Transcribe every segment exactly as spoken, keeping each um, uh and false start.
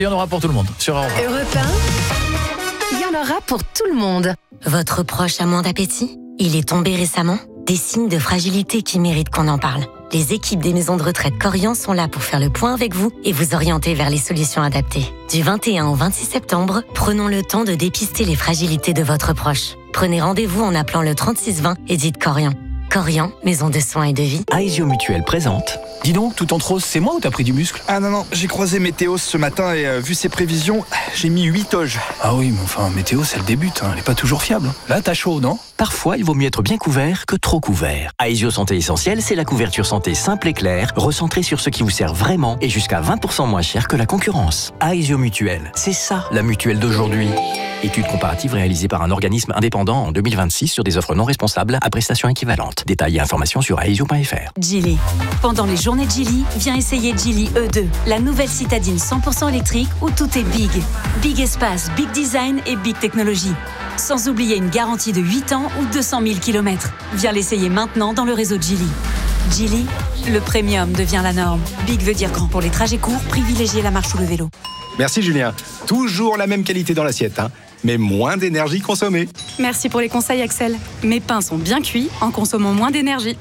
Il y en aura pour tout le monde sur Europe un. Europe un, il y en aura pour tout le monde. Votre proche a moins d'appétit ? Il est tombé récemment ? Des signes de fragilité qui méritent qu'on en parle. Les équipes des maisons de retraite Korian sont là pour faire le point avec vous et vous orienter vers les solutions adaptées. Du vingt et un au vingt-six septembre, prenons le temps de dépister les fragilités de votre proche. Prenez rendez-vous en appelant le trente-six vingt et dites Korian. Korian, maison de soins et de vie. Aesio Mutuelle présente. Dis donc, tout en rose, c'est moi ou t'as pris du muscle ? Ah non, non, j'ai croisé Météo ce matin et euh, vu ses prévisions, j'ai mis huit oges. Ah oui, mais enfin, Météo, c'est le début, hein, elle est pas toujours fiable. Là, t'as chaud, non ? Parfois, il vaut mieux être bien couvert que trop couvert. Aesio Santé Essentielle, c'est la couverture santé simple et claire, recentrée sur ce qui vous sert vraiment et jusqu'à vingt pour cent moins cher que la concurrence. Aesio Mutuelle, c'est ça, la mutuelle d'aujourd'hui. Étude comparative réalisée par un organisme indépendant en deux mille vingt-six sur des offres non responsables à prestations équivalentes. Détails et informations sur aesio point f r. Geely. Pendant les journées de Geely, viens essayer Geely E deux, la nouvelle citadine cent pour cent électrique où tout est big. Big espace, big design et big technologie. Sans oublier une garantie de huit ans ou deux cent mille kilomètres. Viens l'essayer maintenant dans le réseau Geely. Geely, le premium devient la norme. Big veut dire grand. Pour les trajets courts, privilégiez la marche ou le vélo. Merci Julien. Toujours la même qualité dans l'assiette, hein, mais moins d'énergie consommée. Merci pour les conseils Axel. Mes pains sont bien cuits en consommant moins d'énergie.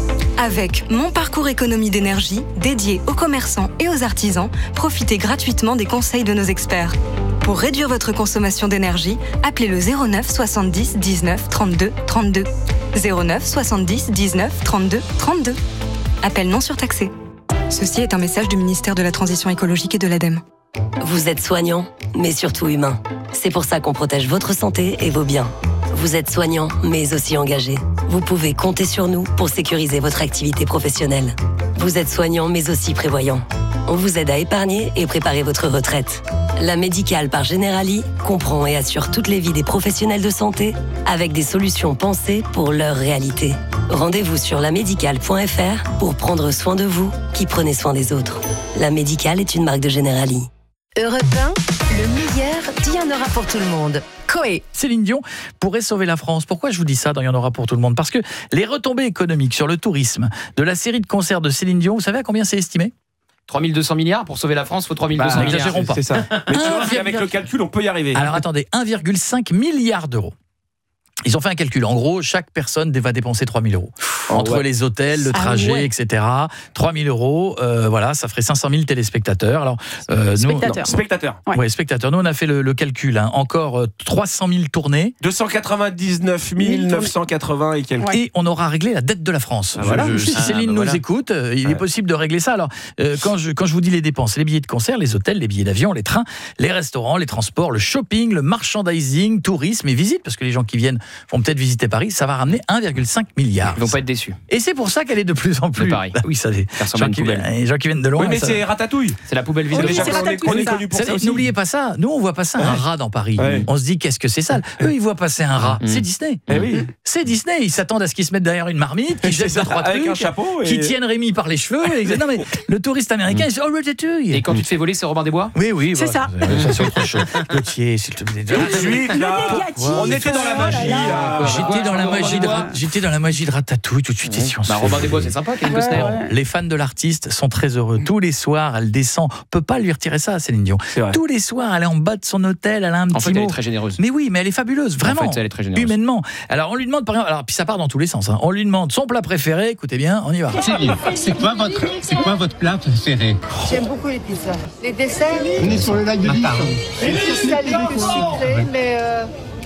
Avec Mon Parcours Économie d'énergie, dédié aux commerçants et aux artisans, profitez gratuitement des conseils de nos experts. Pour réduire votre consommation d'énergie, appelez le zéro neuf soixante-dix dix-neuf trente-deux trente-deux. zéro neuf soixante-dix dix-neuf trente-deux trente-deux. Appel non surtaxé. Ceci est un message du ministère de la Transition écologique et de l'ADEME. Vous êtes soignant, mais surtout humain. C'est pour ça qu'on protège votre santé et vos biens. Vous êtes soignant, mais aussi engagé. Vous pouvez compter sur nous pour sécuriser votre activité professionnelle. Vous êtes soignant, mais aussi prévoyant. On vous aide à épargner et préparer votre retraite. La Médicale par Generali comprend et assure toutes les vies des professionnels de santé avec des solutions pensées pour leur réalité. Rendez-vous sur la médicale point f r pour prendre soin de vous qui prenez soin des autres. La Médicale est une marque de Generali. Europe un, le meilleur d'il y en aura pour tout le monde. Coé. Céline Dion pourrait sauver la France. Pourquoi je vous dis ça dans Il y en aura pour tout le monde ? Parce que les retombées économiques sur le tourisme de la série de concerts de Céline Dion, vous savez à combien c'est estimé ? trois mille deux cents milliards pour sauver la France, il faut trois mille deux cents bah, milliards. N'exagérons pas. C'est ça. Mais tu vois, si avec le calcul, on peut y arriver. Alors attendez, un virgule cinq milliard d'euros. Ils ont fait un calcul. En gros, chaque personne va dépenser trois mille euros. Oh, Entre ouais. les hôtels, le trajet, ah ouais. et cetera. trois mille euros, euh, voilà, ça ferait cinq cent mille téléspectateurs. Alors, euh, Spectateurs. Nous, Spectateurs. Ouais. ouais, spectateurs. Nous, on a fait le, le calcul. Hein. Encore euh, trois cent mille tournées. deux cent quatre-vingt-dix-neuf mille neuf cent quatre-vingts et quelques. Ouais. Et on aura réglé la dette de la France. Ah, voilà. Je- je- si Ah, Céline bah nous voilà. écoute, euh, il Ouais. est possible de régler ça. Alors, euh, quand, je, quand je vous dis les dépenses, les billets de concert, les hôtels, les billets d'avion, les trains, les restaurants, les transports, le shopping, le merchandising, tourisme et visites, parce que les gens qui viennent vont peut-être visiter Paris, ça va ramener un virgule cinq milliard. Ils vont pas être déçus. Et c'est pour ça qu'elle est de plus en plus. De Paris. Bah oui, ça les Ça ressemble à gens une qui, poubelle. viennent, les gens qui viennent de loin. Oui, mais ça- c'est Ratatouille. C'est la poubelle vide Oui, de c'est Richard. on est, Ratatouille, on est ça. connu pour Vous ça savez, aussi. n'oubliez pas ça. Nous, on voit passer un rat dans Paris. Ouais. On se dit qu'est-ce que c'est sale. Eux, ils voient passer un rat. Mm. C'est Disney. Eh oui. C'est Disney. Ils s'attendent à ce qu'ils se mettent derrière une marmite, qu'ils jettent deux, trois Avec trucs, un chapeau et- qui tiennent Rémi par les cheveux. Et... non mais le touriste américain, il dit oh Ratatouille. Et quand tu te fais voler, c'est Robin des Bois ? Oui, oui. C'est voilà. Ça, c'est autre chose. Gauthier, s'il te plaît. Tout de suite, là. négatif. On était dans la magie, là. J'étais dans la Robin magie des de Bois. Ra- j'étais dans la magie de Ratatouille tout de suite. Et si on se Bah, fait Robin des Bois, c'est sympa, Kevin Costner. Les fans de l'artiste sont très heureux. Tous les soirs, elle descend. On peut pas lui retirer ça, Céline Dion. C'est vrai. Tous les soirs, elle est en bas de son hôtel, elle a un petit En fait, elle mot. est très généreuse. Mais oui, mais elle est fabuleuse, vraiment. En fait, elle est très généreuse. Humainement. Alors, on lui demande, par exemple, alors, puis ça part dans tous les sens. Hein. On lui demande son plat préféré. Écoutez bien, on y va. Céline, c'est quoi votre, c'est quoi votre plat préféré? J'aime beaucoup les pizzas. Les desserts, On est sur le lac de Lille. plus salés que sucrés, mais euh,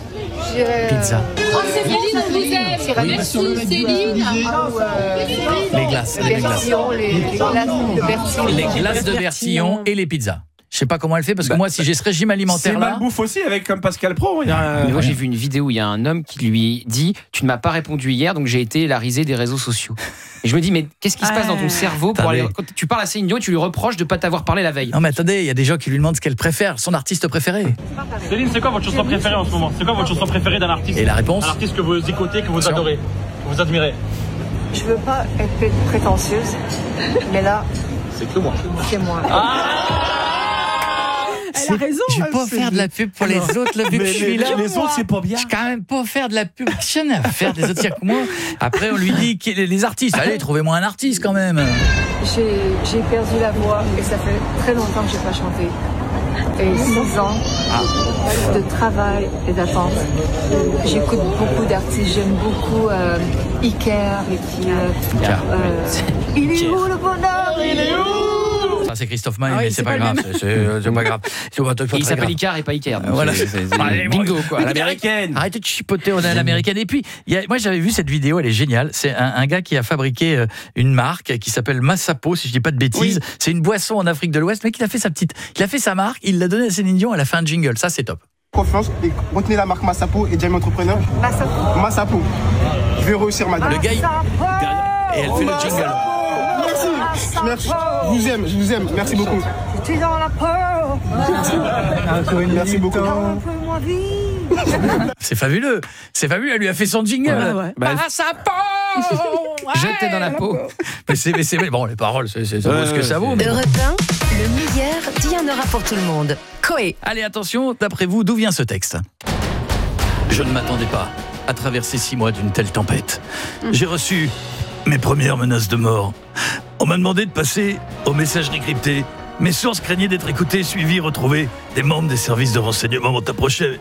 je dirais, euh, Pizza. tiramisu, Céline. ou, euh, Les glaces, les glaces. Bertillon, les, les glaces de Bertillon. Les glaces de Bertillon et les pizzas. Je sais pas comment elle fait parce que Bah, moi, si j'ai ce régime C'est alimentaire là. malbouffe aussi avec comme Pascal Pro. Il y a un- Mais moi, j'ai vu une vidéo où il y a un homme qui lui dit « Tu ne m'as pas répondu hier, donc j'ai été la risée des réseaux sociaux. » Et je me dis, mais qu'est-ce qui se passe dans ton cerveau pour Attendez. aller... Quand tu parles à Céline Dion, tu lui reproches de ne pas t'avoir parlé la veille. Non mais attendez, il y a des gens qui lui demandent ce qu'elle préfère, son artiste préféré. Céline, c'est quoi votre chanson préférée en ce moment? C'est quoi votre chanson préférée d'un artiste? Et la réponse? Un artiste que vous écoutez, que vous Attention. adorez, que vous admirez. Je veux pas être prétentieuse, mais là, C'est que moi. c'est moi. Elle a raison. Je vais pas faire de la pub pour les autres, là, vu que Mais je suis les, là. les autres, c'est pas bien. Je vais quand même pas faire de la pub. Qu'est-ce qu'il y en a à faire des autres cirques que moi? Après, on lui dit que les artistes. Allez, trouvez-moi un artiste quand même. J'ai j'ai perdu la voix et ça fait très longtemps que j'ai pas chanté. et six ans de travail et d'attente. J'écoute beaucoup d'artistes, j'aime beaucoup euh, Iker et puis euh, euh, il est où le bonheur, il est où? Ça c'est Christophe Maé, Ah oui, mais c'est c'est pas, pas grave, le c'est, c'est, c'est pas grave. C'est pas, c'est pas Il très s'appelle grave. Icar et pas Iker. donc Voilà. c'est- c'est- c'est Allez, bingo, quoi. Mais À l'américaine. Arrêtez de chipoter, on est à l'américaine. Et puis, il y a, moi j'avais vu cette vidéo, elle est géniale. C'est un, un gars qui a fabriqué euh, une marque qui s'appelle Massapo, si je dis pas de bêtises. Oui. C'est une boisson en Afrique de l'Ouest, mais il a fait sa petite, il a fait sa marque, il l'a donnée à Céline Dion, elle a fait un jingle. Ça c'est top. Confiance et retenez la marque Massapo et Jamie Entrepreneur. Massapo. Massapo. Je vais réussir, madame. Le gars, il- et elle fait le jingle. Merci. Merci. Je vous aime, je vous aime. Merci beaucoup. Tu es dans la peur. Merci beaucoup. C'est fabuleux, c'est fabuleux. Elle lui a fait son jingle. Ouais, ouais. Bah, Massapo. Jeté dans la peau. Mais c'est, mais c'est, bon, les paroles, c'est, c'est, ça vaut Ouais, ce que ouais, ça vaut. Europe un, le meilleur, il y en aura pour tout le monde. Coé. Allez, attention, d'après vous, d'où vient ce texte ? Je ne m'attendais pas à traverser six mois d'une telle tempête. J'ai reçu mes premières menaces de mort. On m'a demandé de passer aux messageries cryptées. Mes sources craignaient d'être écoutées, suivies, retrouvées. Des membres des services de renseignement m'ont approché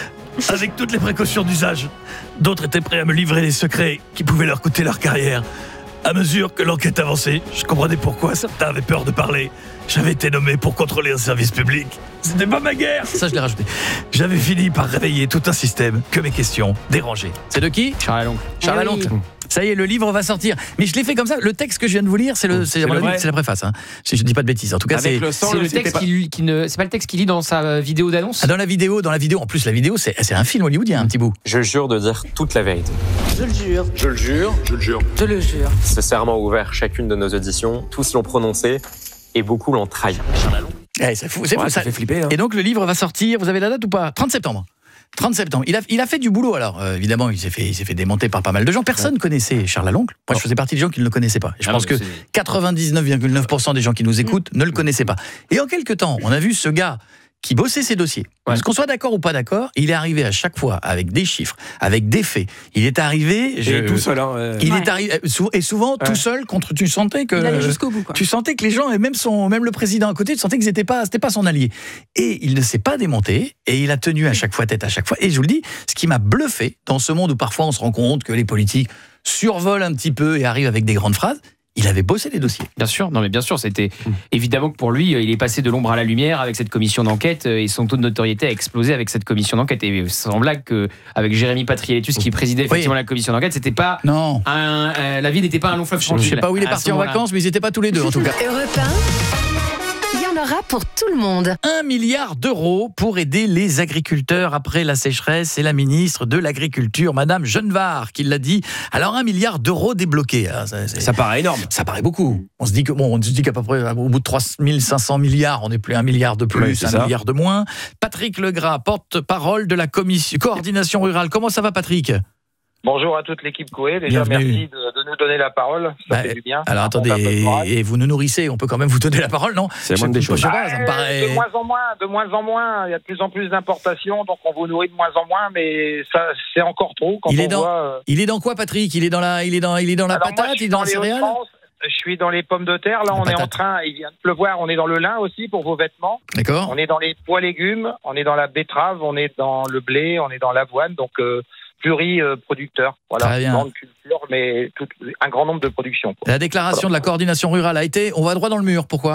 avec toutes les précautions d'usage. D'autres étaient prêts à me livrer des secrets qui pouvaient leur coûter leur carrière. À mesure que l'enquête avançait, je comprenais pourquoi certains avaient peur de parler. J'avais été nommé pour contrôler un service public. C'était pas ma guerre. Ça, je l'ai rajouté. J'avais fini par réveiller tout un système que mes questions dérangeaient. C'est de qui ? Charles Aloncle. Charles Ah oui. Aloncle. Ça y est, le livre va sortir. Mais je l'ai fait comme ça. Le texte que je viens de vous lire, c'est le, c'est, C'est à mon le avis, vrai. c'est la préface. Hein. Si je dis pas de bêtises. En tout cas, Avec c'est le sang, c'est le texte qui, qui ne, c'est pas le texte qu'il lit dans sa vidéo d'annonce. Ah, dans la vidéo, dans la vidéo. En plus, la vidéo, c'est, c'est un film hollywoodien, un petit bout. Je jure de dire toute la vérité. Je le jure. Je le jure. Je le jure. Je le jure. Ce serment ouvert chacune de nos auditions, tous l'ont prononcé et beaucoup l'ont trahi. Eh, c'est fou, c'est Ouais, fou, ça fait flipper, hein. Et donc le livre va sortir. Vous avez la date ou pas ? trente septembre. trente septembre. Il a, il a fait du boulot alors. Euh, évidemment, il s'est fait, il s'est fait démonter par pas mal de gens. Personne ne connaissait Charles Aloncle. Moi, je faisais partie des gens qui ne le connaissaient pas. Et je Ah, pense mais que c'est- quatre-vingt-dix-neuf virgule neuf pour cent des gens qui nous écoutent ne le connaissaient pas. Et en quelques temps, on a vu ce gars qui bossait ses dossiers. Parce qu'on soit d'accord ou pas d'accord, il est arrivé à chaque fois avec des chiffres, avec des faits. Il est arrivé... Et je- tout seul, hein, ouais. Il Ouais. est arrivé... sou- Et souvent, tout Ouais. seul, contre... Tu sentais que... Il allait jusqu'au bout, quoi. Tu sentais que les gens, et même, son, même le président à côté, tu sentais que c'était pas, c'était pas son allié. Et il ne s'est pas démonté, et il a tenu à chaque fois tête à chaque fois. Et je vous le dis, ce qui m'a bluffé, dans ce monde où parfois on se rend compte que les politiques survolent un petit peu et arrivent avec des grandes phrases, il avait bossé les dossiers. Bien sûr, non mais bien sûr, c'était évidemment que pour lui, il est passé de l'ombre à la lumière avec cette commission d'enquête et son taux de notoriété a explosé avec cette commission d'enquête. Et sans blague qu'avec Jérémy Patriétus qui présidait effectivement la commission d'enquête, c'était pas non. Un, euh, la vie n'était pas un long fleuve Je tranquille. sais pas où il est à parti ce en moment-là. vacances, mais ils n'étaient pas tous les deux en tout cas. Europe un, il y en aura pour tout le monde. Un milliard d'euros pour aider les agriculteurs après la sécheresse. C'est la ministre de l'Agriculture, Madame Genevard, qui l'a dit. Alors un milliard d'euros débloqués. hein, ça, c'est- Ça paraît énorme. Ça paraît beaucoup. On se dit que bon, on se dit qu'à peu près au bout de trois mille cinq cents milliards, on n'est plus un milliard de plus, Oui, c'est un ça. milliard de moins. Patrick Legras, porte-parole de la commission coordination rurale. Comment ça va, Patrick ? Bonjour à toute l'équipe Coé. Déjà, Bienvenue. merci de, de nous donner la parole. Ça Bah, fait du bien. Alors On attendez, fait un peu de morale. et, et vous nous nourrissez, on peut quand même vous donner la parole, non ? C'est la moindre des Je- choses. je sais pas, ça me Euh, paraît... De moins en moins, de moins en moins. Il y a de plus en plus d'importations, donc on vous nourrit de moins en moins, mais ça, c'est encore trop quand Il on est dans, voit. euh, il est dans quoi, Patrick ? Il est dans la, il est dans, il est dans la Alors moi, patate, je suis il est dans la les céréale. Hauts-de-France, Je suis dans les pommes de terre. Là, La on est en patate. train. Il vient de pleuvoir. On est dans le lin aussi pour vos vêtements. D'accord. On est dans les pois légumes. On est dans la betterave. On est dans le blé. On est dans l'avoine. Donc euh, pluriproducteurs. Voilà. Très bien. Grande culture, mais tout, un grand nombre de productions. quoi. La déclaration de la coordination rurale a été, on va droit dans le mur. Pourquoi ?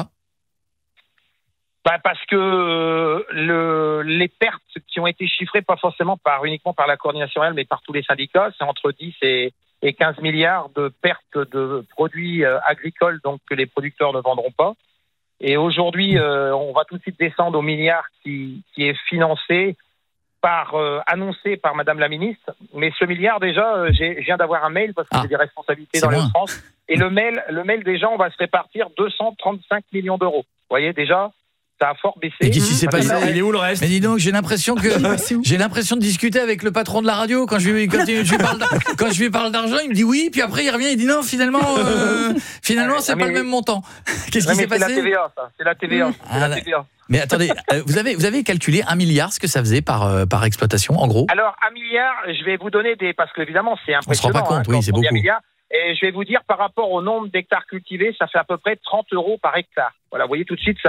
Bah parce que euh, le, les pertes qui ont été chiffrées, pas forcément par uniquement par la coordination rurale, mais par tous les syndicats, c'est entre dix et, et quinze milliards de pertes de produits euh, agricoles donc que les producteurs ne vendront pas. Et aujourd'hui, euh, on va tout de suite descendre au milliard qui, qui est financé par euh, annoncé par Madame la ministre. Mais ce milliard déjà, euh, j'ai, je viens d'avoir un mail parce que Ah, j'ai des responsabilités c'est dans les loin. France. Et le mail, le mail déjà, on va se répartir deux cent trente-cinq millions d'euros. Vous voyez déjà. Ça a fort baissé. Et qu'est-ce qui s'est passé ? Madame- Il est où le reste ? Mais dis donc, j'ai l'impression que j'ai l'impression de discuter avec le patron de la radio quand je lui quand je lui parle d'ar- quand je lui parle d'argent, il me dit oui, puis après il revient, il dit non, finalement euh, finalement c'est Ah, pas mais- le même montant. Qu'est-ce Ouais, qui mais s'est c'est la passé ? T V A, ça. C'est la T V A. C'est Ah, la là- T V A. Mais attendez, euh, vous avez vous avez calculé un milliard ce que ça faisait par euh, par exploitation en gros ? Alors, un milliard, je vais vous donner des... Parce que, évidemment, c'est On se rend impressionnant. pas compte, hein, oui, quand c'est on dit un beaucoup. milliard. Et je vais vous dire, par rapport au nombre d'hectares cultivés, ça fait à peu près trente euros par hectare. Voilà, vous voyez tout de suite, ça,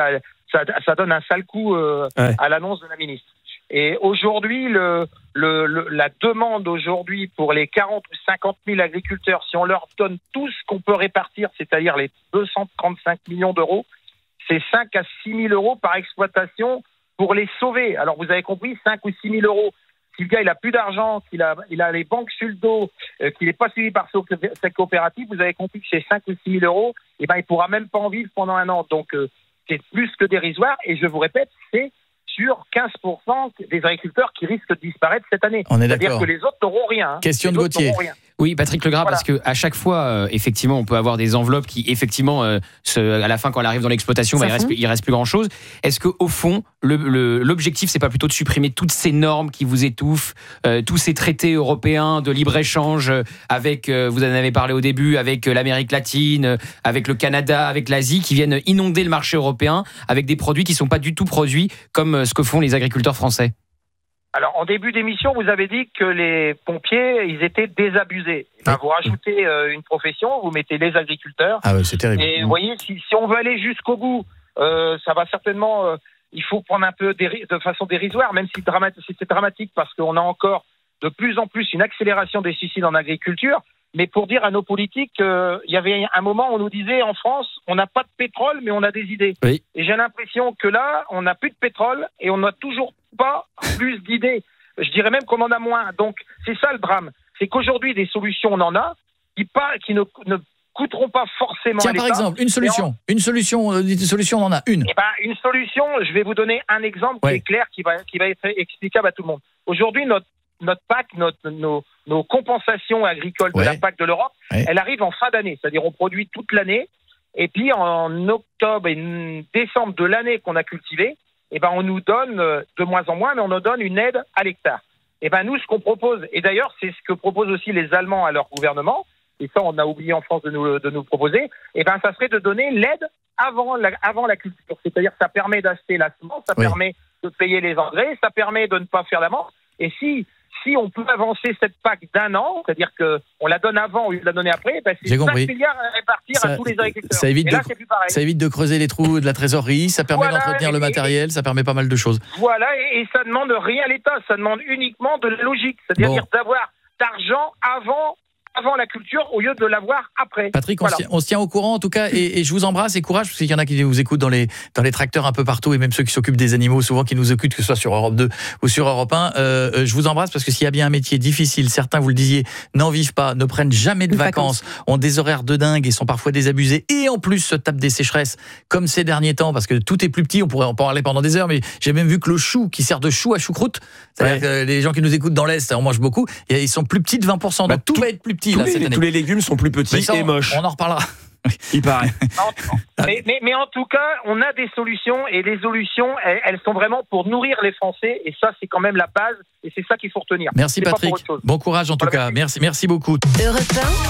ça, ça donne un sale coup euh, ouais. à l'annonce de la ministre. Et aujourd'hui, le, le, le, la demande aujourd'hui pour les quarante ou cinquante mille agriculteurs, si on leur donne tout ce qu'on peut répartir, c'est-à-dire les deux cent trente-cinq millions d'euros, c'est cinq à six mille euros par exploitation pour les sauver. Alors vous avez compris, cinq ou six mille euros. Si le gars il a plus d'argent, qu'il a, il a les banques sur le dos, euh, qu'il n'est pas suivi par cette coopérative, vous avez compris que c'est cinq ou six mille euros, et ben il pourra même pas en vivre pendant un an. Donc euh, c'est plus que dérisoire. Et je vous répète, c'est sur quinze pour cent des agriculteurs qui risquent de disparaître cette année. On est C'est-à-dire d'accord. que les autres n'auront rien. Hein. Question les de Gauthier. Oui, Patrick Legras, voilà. Parce que à chaque fois, euh, effectivement, on peut avoir des enveloppes qui, effectivement, euh, se, à la fin, quand elle arrive dans l'exploitation, bah, il reste, il reste plus grand-chose. Est-ce que, au fond, le, le, l'objectif, c'est pas plutôt de supprimer toutes ces normes qui vous étouffent, euh, tous ces traités européens de libre-échange avec, euh, vous en avez parlé au début, avec l'Amérique latine, avec le Canada, avec l'Asie, qui viennent inonder le marché européen avec des produits qui sont pas du tout produits comme ce que font les agriculteurs français? Alors, en début d'émission, vous avez dit que les pompiers, ils étaient désabusés. Ben, vous rajoutez euh, une profession, vous mettez les agriculteurs. Ah ouais, c'est terrible. Et vous voyez, si, si on veut aller jusqu'au bout, euh, ça va certainement... Euh, il faut prendre un peu déri- de façon dérisoire, même si dramat- c'est dramatique, parce qu'on a encore de plus en plus une accélération des suicides en agriculture. Mais pour dire à nos politiques, il euh, y avait un moment où on nous disait, en France, on n'a pas de pétrole, mais on a des idées. Oui. Et j'ai l'impression que là, on n'a plus de pétrole et on n'a toujours pas plus d'idées. Je dirais même qu'on en a moins. Donc, c'est ça le drame. C'est qu'aujourd'hui, des solutions, on en a, qui, pas, qui ne, ne coûteront pas forcément Tiens, à l'État. par exemple, une solution. En... Une solution, euh, une solution, on en a une. Eh ben, une solution, je vais vous donner un exemple ouais. qui est clair, qui va, qui va être explicable à tout le monde. Aujourd'hui, notre, notre P A C, notre, nos, nos compensations agricoles de ouais. la P A C de l'Europe, ouais. elle arrive en fin d'année. C'est-à-dire, on produit toute l'année. Et puis, en octobre et décembre de l'année qu'on a cultivée, eh ben, on nous donne, de moins en moins, mais on nous donne une aide à l'hectare. Eh ben, nous, ce qu'on propose, et d'ailleurs, c'est ce que proposent aussi les Allemands à leur gouvernement, et ça, on a oublié en France de nous, de nous proposer, eh ben, ça serait de donner l'aide avant la, avant la culture. C'est-à-dire, ça permet d'acheter la semence, ça oui. permet de payer les engrais, ça permet de ne pas faire d'amende. Et si, si on peut avancer cette P A C d'un an, c'est-à-dire qu'on la donne avant au lieu de la donner après, ben c'est cinq milliards à répartir ça, à tous les agriculteurs. Ça évite, et là, de, c'est plus pareil. Ça évite de creuser les trous de la trésorerie, ça permet voilà, d'entretenir et, le matériel, et, ça permet pas mal de choses. Voilà, et, et ça ne demande rien à l'État, ça demande uniquement de la logique, c'est-à-dire bon. d'avoir d'argent avant... avant la culture au lieu de l'avoir après. Patrick, voilà. on, se tient, on se tient au courant en tout cas et, et je vous embrasse et courage parce qu'il y en a qui vous écoutent dans les, dans les tracteurs un peu partout et même ceux qui s'occupent des animaux souvent qui nous occupent que ce soit sur Europe deux ou sur Europe un. Euh, je vous embrasse parce que s'il y a bien un métier difficile, certains vous le disiez, n'en vivent pas, ne prennent jamais de vacances, vacances, ont des horaires de dingue et sont parfois désabusés et en plus se tapent des sécheresses comme ces derniers temps parce que tout est plus petit, on pourrait en parler pendant des heures mais j'ai même vu que le chou qui sert de chou à choucroute, c'est-à-dire ouais. que les gens qui nous écoutent dans l'Est, on mange beaucoup, et ils sont plus petits de vingt pour cent donc bah, tout, tout va être plus petit tous là, les, cette année. Tous les légumes sont plus petits ça, et moches. On en reparlera. Il paraît. mais, mais, mais en tout cas, on a des solutions et les solutions, elles, elles sont vraiment pour nourrir les Français et ça, c'est quand même la base et c'est ça qu'il faut retenir. Merci c'est Patrick. Bon courage en tout voilà, cas. Merci, merci beaucoup. Europe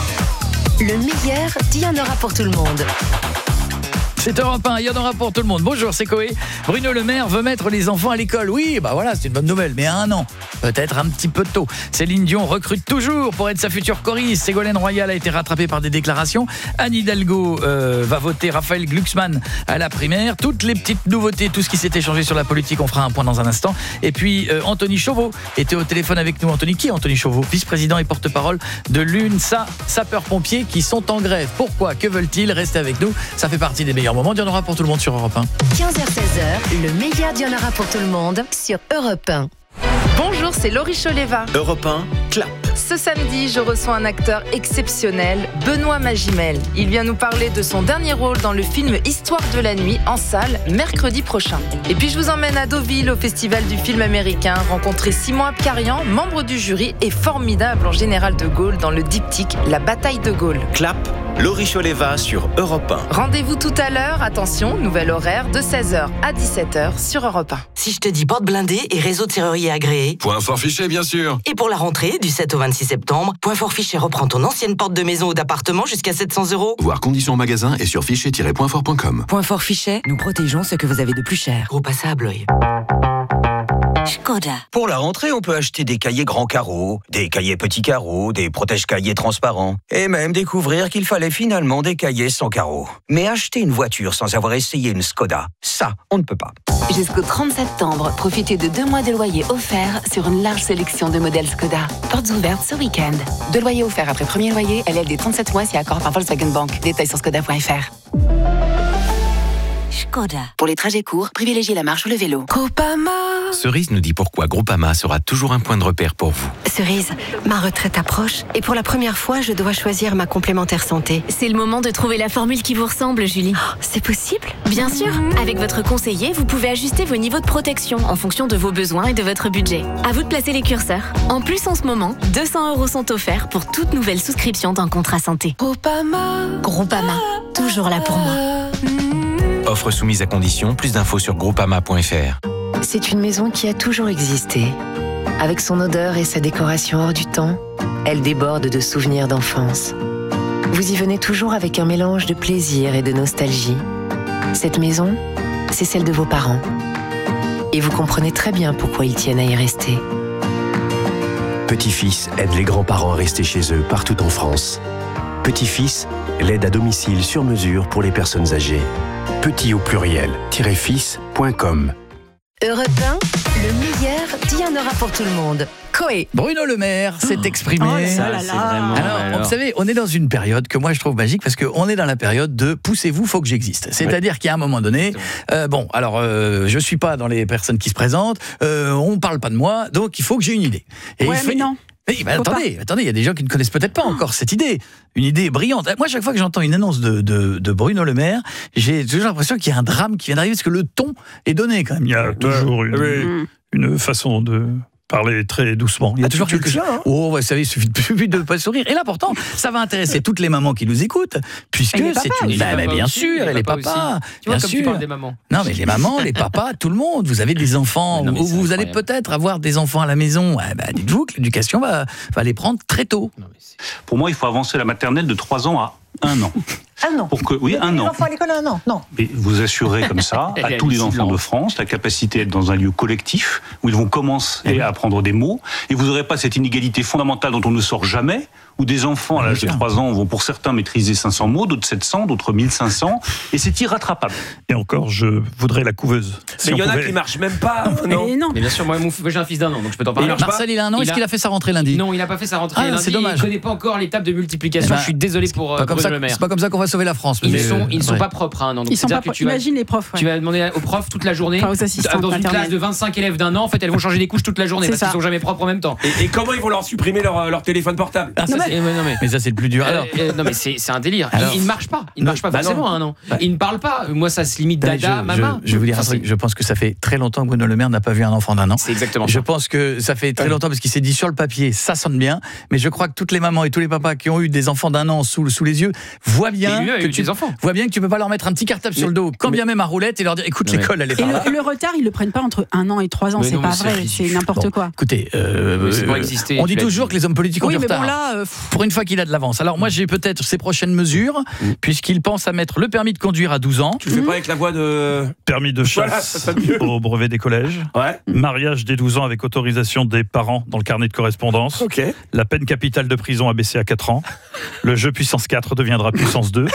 un, le meilleur, il y en aura pour tout le monde. C'est Europe un, il y en aura pour tout le monde. Bonjour, c'est Coé. Bruno Le Maire veut mettre les enfants à l'école. Oui, bah voilà, c'est une bonne nouvelle, mais à un an, peut-être un petit peu tôt. Céline Dion recrute toujours pour être sa future choriste. Ségolène Royal a été rattrapée par des déclarations. Anne Hidalgo euh, va voter Raphaël Glucksmann à la primaire. Toutes les petites nouveautés, tout ce qui s'est échangé sur la politique, on fera un point dans un instant. Et puis, euh, Anthony Chauveau était au téléphone avec nous. Anthony, qui est Anthony Chauveau ? Vice-président et porte-parole de l'UNSA, sapeurs-pompiers qui sont en grève. Pourquoi ? Que veulent-ils ? Restez avec nous, ça fait partie des meilleurs moments. Il y en aura pour tout le monde sur Europe un. quinze heures seize heures, le meilleur d'il y en aura pour tout le monde sur Europe un. Bonjour, c'est Laurie Choleva. Europe un, clap. Ce samedi, je reçois un acteur exceptionnel, Benoît Magimel. Il vient nous parler de son dernier rôle dans le film Histoire de la nuit en salle mercredi prochain. Et puis je vous emmène à Deauville au festival du film américain, rencontrer Simon Abkarian, membre du jury et formidable en général de Gaulle dans le diptyque La bataille de Gaulle. Clap, Laurie Choleva sur Europe un. Rendez-vous tout à l'heure, attention, nouvel horaire de seize heures à dix-sept heures sur Europe un. Si je te dis porte blindée et réseau de serrurier agréé. Point fort fiché, bien sûr. Et pour la rentrée, du sept au vingt-six septembre, Point fort fiché reprend ton ancienne porte de maison ou d'appartement jusqu'à sept cents euros. Voir conditions en magasin et sur fichet tiret point fort point com. Point fort Fichet, nous protégeons ce que vous avez de plus cher. Groupe Assa à Blois. Škoda. Pour la rentrée, on peut acheter des cahiers grands carreaux, des cahiers petits carreaux, des protège-cahiers transparents, et même découvrir qu'il fallait finalement des cahiers sans carreaux. Mais acheter une voiture sans avoir essayé une Škoda, ça, on ne peut pas. Jusqu'au trente septembre, profitez de deux mois de loyer offerts sur une large sélection de modèles Škoda. Portes ouvertes ce week-end. Deux loyers offerts après premier loyer, L L D trente-sept mois si accord par Volkswagen Bank. Détails sur skoda point f r. Škoda. Pour les trajets courts, privilégiez la marche ou le vélo. Groupama. Cerise nous dit pourquoi Groupama sera toujours un point de repère pour vous. Cerise, ma retraite approche et pour la première fois, je dois choisir ma complémentaire santé. C'est le moment de trouver la formule qui vous ressemble, Julie. Oh, c'est possible ? Bien sûr. Avec votre conseiller, vous pouvez ajuster vos niveaux de protection en fonction de vos besoins et de votre budget. À vous de placer les curseurs. En plus, en ce moment, deux cents euros sont offerts pour toute nouvelle souscription d'un contrat santé. Groupama. Groupama, toujours là pour moi. Offre soumise à condition, plus d'infos sur groupama point f r. C'est une maison qui a toujours existé. Avec son odeur et sa décoration hors du temps, elle déborde de souvenirs d'enfance. Vous y venez toujours avec un mélange de plaisir et de nostalgie. Cette maison, c'est celle de vos parents. Et vous comprenez très bien pourquoi ils tiennent à y rester. Petit-Fils aide les grands-parents à rester chez eux partout en France. Petit-Fils, l'aide à domicile sur mesure pour les personnes âgées. Petit au pluriel, fils point com. Europe un, le meilleur, il y en aura pour tout le monde. Coé. Bruno Le Maire s'est exprimé. Oh là là là. Alors, alors. vous savez, on est dans une période que moi je trouve magique parce qu'on est dans la période de poussez-vous, faut que j'existe. C'est-à-dire ouais. qu'à un moment donné, euh, bon, alors euh, je suis pas dans les personnes qui se présentent, euh, on parle pas de moi, donc il faut que j'ai une idée. Et ouais, il faut... mais non. Oui, mais attendez, pas. attendez, il y a des gens qui ne connaissent peut-être pas encore cette idée. Une idée brillante. Moi, chaque fois que j'entends une annonce de, de, de Bruno Le Maire, j'ai toujours l'impression qu'il y a un drame qui vient d'arriver parce que le ton est donné quand même. Il y a toujours une, oui. une façon de parler très doucement. Il y a toujours tu quelque chose. Hein. Oh, vous savez, il suffit de ne pas sourire. Et là, pourtant, ça va intéresser toutes les mamans qui nous écoutent, puisque c'est une. Bah, bah, bien aussi, sûr, et les papas. papas tu vois, bien comme sûr. tu parles des mamans. Non, mais les mamans, les papas, tout le monde. Vous avez des enfants. Non, ou vous allez peut-être avoir des enfants à la maison. Eh bah, dites-vous que l'éducation va, va les prendre très tôt. Non, mais pour moi, il faut avancer la maternelle de trois ans à un an. Un an. Pour que, oui, un les an. enfants à l'école, un an. Non. Et vous assurez comme ça à tous les enfants de France la capacité d'être dans un lieu collectif où ils vont commencer mmh. à apprendre des mots. Et vous n'aurez pas cette inégalité fondamentale dont on ne sort jamais, où des enfants à l'âge de trois ans vont pour certains maîtriser cinq cents mots, d'autres sept cents, d'autres mille cinq cents. Et c'est irrattrapable. Et encore, je voudrais la couveuse. Si mais il y en pouvait... a qui marchent même pas. Non. Mais, non. mais bien sûr, moi, mon, j'ai un fils d'un an, donc je peux t'en parler. Il Marcel, il a un an. Est-ce qu'il a fait sa rentrée lundi? Non, il n'a pas fait sa rentrée ah, lundi. C'est dommage. Il ne connaît pas encore l'étape de multiplication. Eh ben, je suis désolé pour euh, Bruno Le Maire. C'est pas comme ça qu'on va sauver la France. Ils sont, ils sont pas propres à un an. Ils sont pas propres. Imagine les profs. Tu vas demander aux profs toute la journée. Enfin, aux assistants dans une classe de vingt-cinq élèves d'un an, en fait, elles vont changer les couches toute la journée parce qu'ils sont jamais propres en même temps. Et comment ils vont leur supprimer leur téléphone portable? Mais ça, c'est le plus dur. Alors, euh, non mais c'est, c'est un délire. Alors, il ne marche pas. Il ne marche pas bah forcément. Hein, non. Bah, il ne parle pas. Moi, ça se limite dada, je, maman. Je, je vais vous dire un truc. Je pense que ça fait très longtemps que Bruno Le Maire n'a pas vu un enfant d'un an. C'est exactement ça. Je pense que ça fait très longtemps parce qu'il s'est dit sur le papier, ça sonne bien. Mais je crois que toutes les mamans et tous les papas qui ont eu des enfants d'un an sous, sous les yeux voient bien que tu des enfants. voient bien que tu peux pas leur mettre un petit cartable mais, sur le dos, quand mais, bien même à roulette, et leur dire écoute, ouais. l'école elle est par là. Et le, le retard, ils le prennent pas entre un an et trois ans. Mais c'est non, pas vrai. C'est n'importe bon, quoi. Écoutez, euh, euh, exister, on dit toujours dit. que les hommes politiques ont oui, du retard. Bon, là, euh, pour une fois qu'il a de l'avance. Alors moi, j'ai peut-être ses prochaines mesures, mmh. puisqu'il pense à mettre le permis de conduire à douze ans. Tu le fais mmh. pas avec la voix de... Permis de chasse voilà, au brevet des collèges. Ouais. Mariage dès douze ans avec autorisation des parents dans le carnet de correspondance. Okay. La peine capitale de prison abaissée à quatre ans. Le jeu puissance quatre deviendra puissance deux.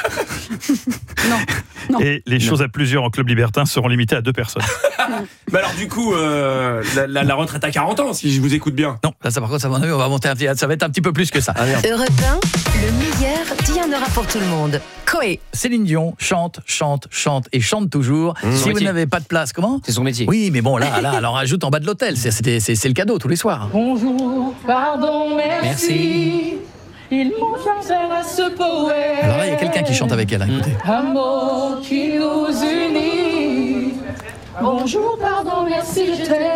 Non. Non. Et les non. choses à plusieurs en club libertin seront limitées à deux personnes. Mais alors du coup, euh, la, la, la retraite à quarante ans, si je vous écoute bien. Non, là ça par contre, ça, on va monter un petit, ça va être un petit peu plus que ça. Ah, Europe un, le meilleur, il y en aura pour tout le monde. Coé. Céline Dion chante, chante, chante et chante toujours. Mmh. Si vous n'avez pas de place, comment? C'est son métier. Oui, mais bon, là, là, elle en rajoute en bas de l'hôtel. C'est, c'est, c'est, c'est le cadeau tous les soirs. Bonjour, pardon, merci. Merci. Il m'ont fait à ce poète. Alors là, il y a quelqu'un qui chante avec elle, hein, écoutez. Un mot qui nous unit. Bonjour, pardon, merci, je t'aime.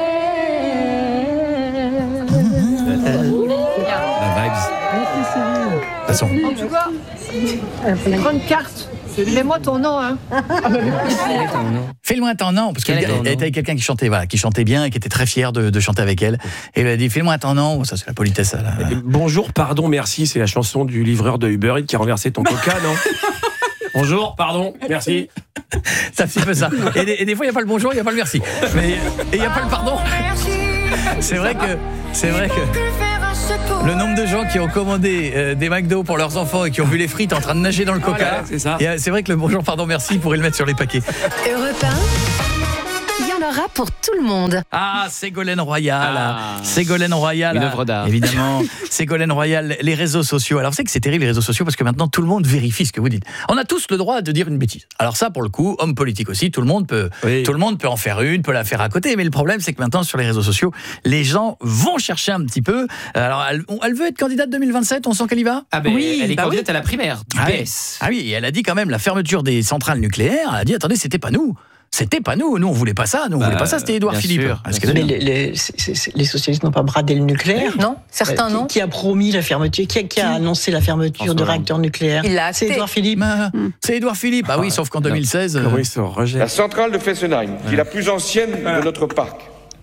La vibes. De toute façon. En tout cas, une grande carte. Fais-moi ton nom, hein. Fais-moi ton nom, parce qu'elle était avec quelqu'un qui chantait, voilà, qui chantait bien et qui était très fier de, de chanter avec elle. Et elle a dit, fais-moi ton nom. Ça, c'est la politesse. Là. Bonjour, pardon, merci. C'est la chanson du livreur de Uber Eats qui a renversé ton coca, non? Bonjour, pardon, merci. C'est un petit peu ça. Et des, et des fois, il n'y a pas le bonjour, il n'y a pas le merci. Mais, et il n'y a pas le pardon. C'est vrai que... C'est vrai que... Le nombre de gens qui ont commandé euh, des McDo pour leurs enfants et qui ont vu les frites en train de nager dans le coca, voilà, c'est ça. Et, euh, c'est vrai que le bonjour, pardon, merci, il pourrait le mettre sur les paquets. Europe un, il y en aura pour tout le monde. Ah, Ségolène Royal. Ah, Ségolène Royal. une œuvre d'art. Évidemment. Ségolène Royal, les réseaux sociaux. Alors, c'est que c'est terrible, les réseaux sociaux, parce que maintenant, tout le monde vérifie ce que vous dites. On a tous le droit de dire une bêtise. Alors ça, pour le coup, homme politique aussi, tout le monde peut, oui. tout le monde peut en faire une, peut la faire à côté. Mais le problème, c'est que maintenant, sur les réseaux sociaux, les gens vont chercher un petit peu. Alors, elle, elle veut être candidate deux mille vingt-sept, on sent qu'elle y va. Ah ben, oui, elle est bah candidate oui. à la primaire du ah P oui. S. Ah oui, et elle a dit quand même la fermeture des centrales nucléaires. Elle a dit, attendez, c'était pas nous. C'était pas nous, nous on voulait pas ça, nous on bah, voulait pas ça, c'était Édouard Philippe. Sûr, mais les, les, c'est, c'est, les socialistes n'ont pas bradé le nucléaire. Non, certains euh, non. Qui, qui a promis la fermeture, qui a, qui a annoncé la fermeture François de réacteurs nucléaires? Il l'a C'est Édouard Philippe. Bah, mmh. C'est Édouard Philippe, ah oui, sauf qu'en deux mille seize... Euh... Oui, la centrale de Fessenheim, qui est la plus ancienne de notre parc,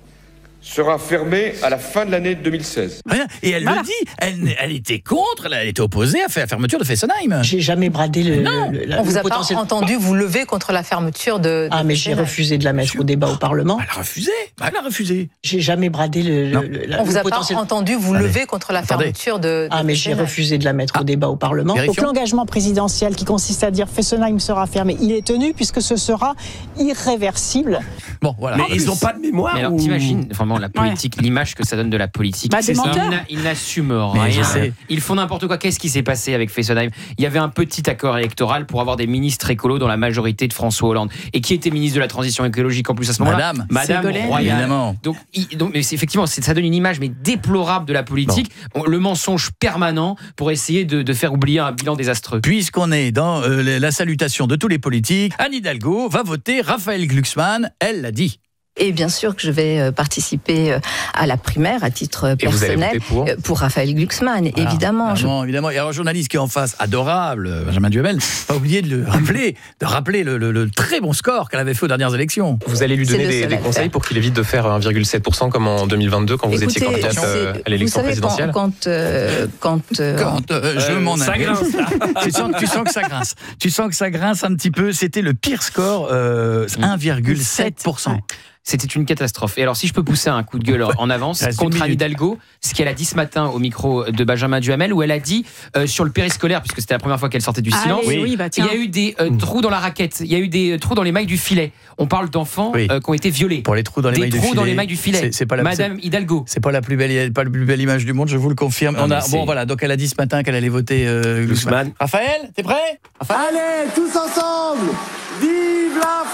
sera fermée à la fin de l'année deux mille seize. Rien. Et elle voilà. le dit, elle, elle était contre, elle était opposée à la fermeture de Fessenheim. J'ai jamais bradé le, non. le, le On vous a potentiel... pas entendu vous lever contre la fermeture de, de Ah, mais j'ai refusé de la mettre au débat au Parlement. Elle a refusé, elle a refusé. J'ai jamais bradé le, le, le On vous a potentiel... pas entendu vous Allez. lever contre la fermeture de, de Ah, mais j'ai refusé de la mettre ah. au débat au Parlement. Donc l'engagement présidentiel qui consiste à dire Fessenheim sera fermé, il est tenu puisque ce sera irréversible. Bon, voilà. Mais ils n'ont pas de mémoire. Mais alors, ou... t'imagines vraiment la politique, ouais. l'image que ça donne de la politique. Bah, c'est ça. Ils n'assument rien. Ils font n'importe quoi. Qu'est-ce qui s'est passé avec Fessenheim? Il y avait un petit accord électoral pour avoir des ministres écolos dans la majorité de François Hollande. Et qui était ministre de la transition écologique en plus à ce moment-là? Madame. Madame Ségolène. Royal. Évidemment. Donc, il, donc mais c'est, effectivement, c'est, ça donne une image mais déplorable de la politique. Bon. Le mensonge permanent pour essayer de, de faire oublier un bilan désastreux. Puisqu'on est dans euh, la salutation de tous les politiques, Anne Hidalgo va voter Raphaël Glucksmann. Elle l'a dit. Et bien sûr que je vais participer à la primaire à titre Et personnel pour, pour Raphaël Glucksmann, voilà, évidemment. Évidemment, je... évidemment. Et alors, un journaliste qui est en face, adorable, Benjamin Duhamel, pas oublié de le rappeler, de rappeler le, le, le très bon score qu'elle avait fait aux dernières élections. Vous allez lui donner des, des conseils pour qu'il évite de faire un virgule sept pour cent comme en deux mille vingt-deux quand vous Écoutez, étiez candidate à l'élection vous savez, présidentielle. Quand, quand, euh, quand, euh, quand euh, je euh, m'en allais. tu, sens, tu sens que ça grince. Tu sens que ça grince un petit peu. C'était le pire score, euh, un virgule sept pour cent. C'était une catastrophe. Et alors, si je peux pousser un coup de gueule en avance contre Anne Hidalgo, ce qu'elle a dit ce matin au micro de Benjamin Duhamel, où elle a dit euh, sur le périscolaire, puisque c'était la première fois qu'elle sortait du silence, Allez, oui, bah, il y a eu des euh, trous dans la raquette, il y a eu des euh, trous dans les mailles du filet. On parle d'enfants oui. euh, qui ont été violés. Pour les trous dans les, des mailles, trous du filet, dans les mailles du filet. C'est, c'est pas la, Madame c'est, Hidalgo. C'est pas la plus belle, pas la plus belle image du monde, je vous le confirme. Non, On a, bon, voilà, donc elle a dit ce matin qu'elle allait voter euh, Glucksmann. Raphaël, t'es prêt? Raphaël Allez, tous ensemble, vive la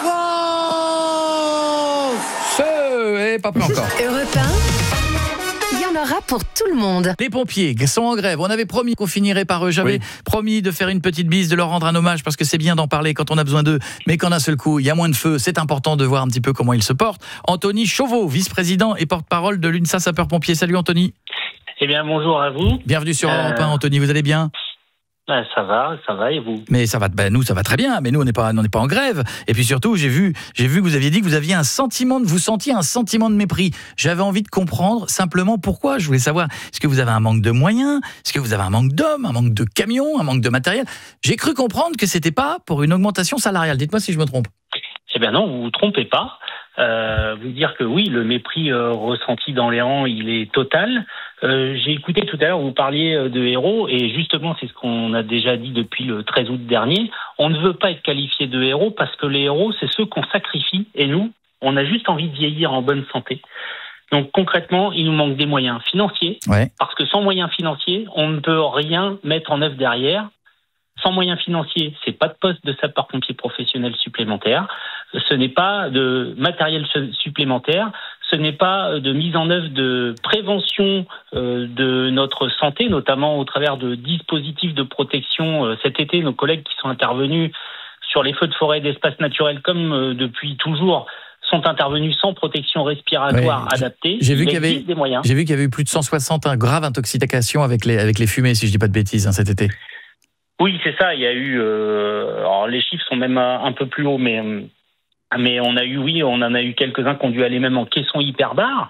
France! Ce, et pas plus encore. Europe un, il y en aura pour tout le monde. Les pompiers sont en grève. On avait promis qu'on finirait par eux. J'avais oui. promis de faire une petite bise, de leur rendre un hommage parce que c'est bien d'en parler quand on a besoin d'eux. Mais qu'en un seul coup, il y a moins de feu. C'est important de voir un petit peu comment ils se portent. Anthony Chauveau, vice-président et porte-parole de l'UNSA Sapeurs-Pompiers. Salut Anthony. Eh bien, bonjour à vous. Bienvenue sur Europe un, Anthony. Vous allez bien ? Ben, ça va, ça va, et vous? Mais ça va, ben nous ça va très bien, mais nous on n'est pas, on n'est pas en grève. Et puis surtout, j'ai vu, j'ai vu que vous aviez dit que vous aviez un sentiment, de, vous sentiez un sentiment de mépris. J'avais envie de comprendre simplement pourquoi. Je voulais savoir, est-ce que vous avez un manque de moyens? Est-ce que vous avez un manque d'hommes, un manque de camions, un manque de matériel? J'ai cru comprendre que c'était pas pour une augmentation salariale. Dites-moi si je me trompe. Eh bien non, vous vous trompez pas. Euh, vous dire que oui, le mépris euh, ressenti dans les rangs, il est total. Euh, j'ai écouté tout à l'heure, vous parliez de héros, et justement, c'est ce qu'on a déjà dit depuis le treize août dernier. On ne veut pas être qualifié de héros parce que les héros, c'est ceux qu'on sacrifie, et nous, on a juste envie de vieillir en bonne santé. Donc concrètement, il nous manque des moyens financiers, ouais. parce que sans moyens financiers, on ne peut rien mettre en œuvre derrière. Sans moyens financiers, c'est pas de poste de sapeur-pompier professionnel supplémentaire, ce n'est pas de matériel supplémentaire, ce n'est pas de mise en œuvre de prévention euh, de notre santé, notamment au travers de dispositifs de protection. Euh, cet été, nos collègues qui sont intervenus sur les feux de forêt d'espaces naturels, comme euh, depuis toujours, sont intervenus sans protection respiratoire ouais, adaptée. J'ai vu, qu'il y avait, des moyens. j'ai vu qu'il y avait eu plus de cent soixante graves intoxications avec les, avec les fumées, si je dis pas de bêtises, hein, cet été. Oui, c'est ça. Il y a eu. Euh, alors les chiffres sont même un peu plus hauts, mais mais on a eu, oui, on en a eu quelques-uns qui ont dû aller même en caisson hyperbare.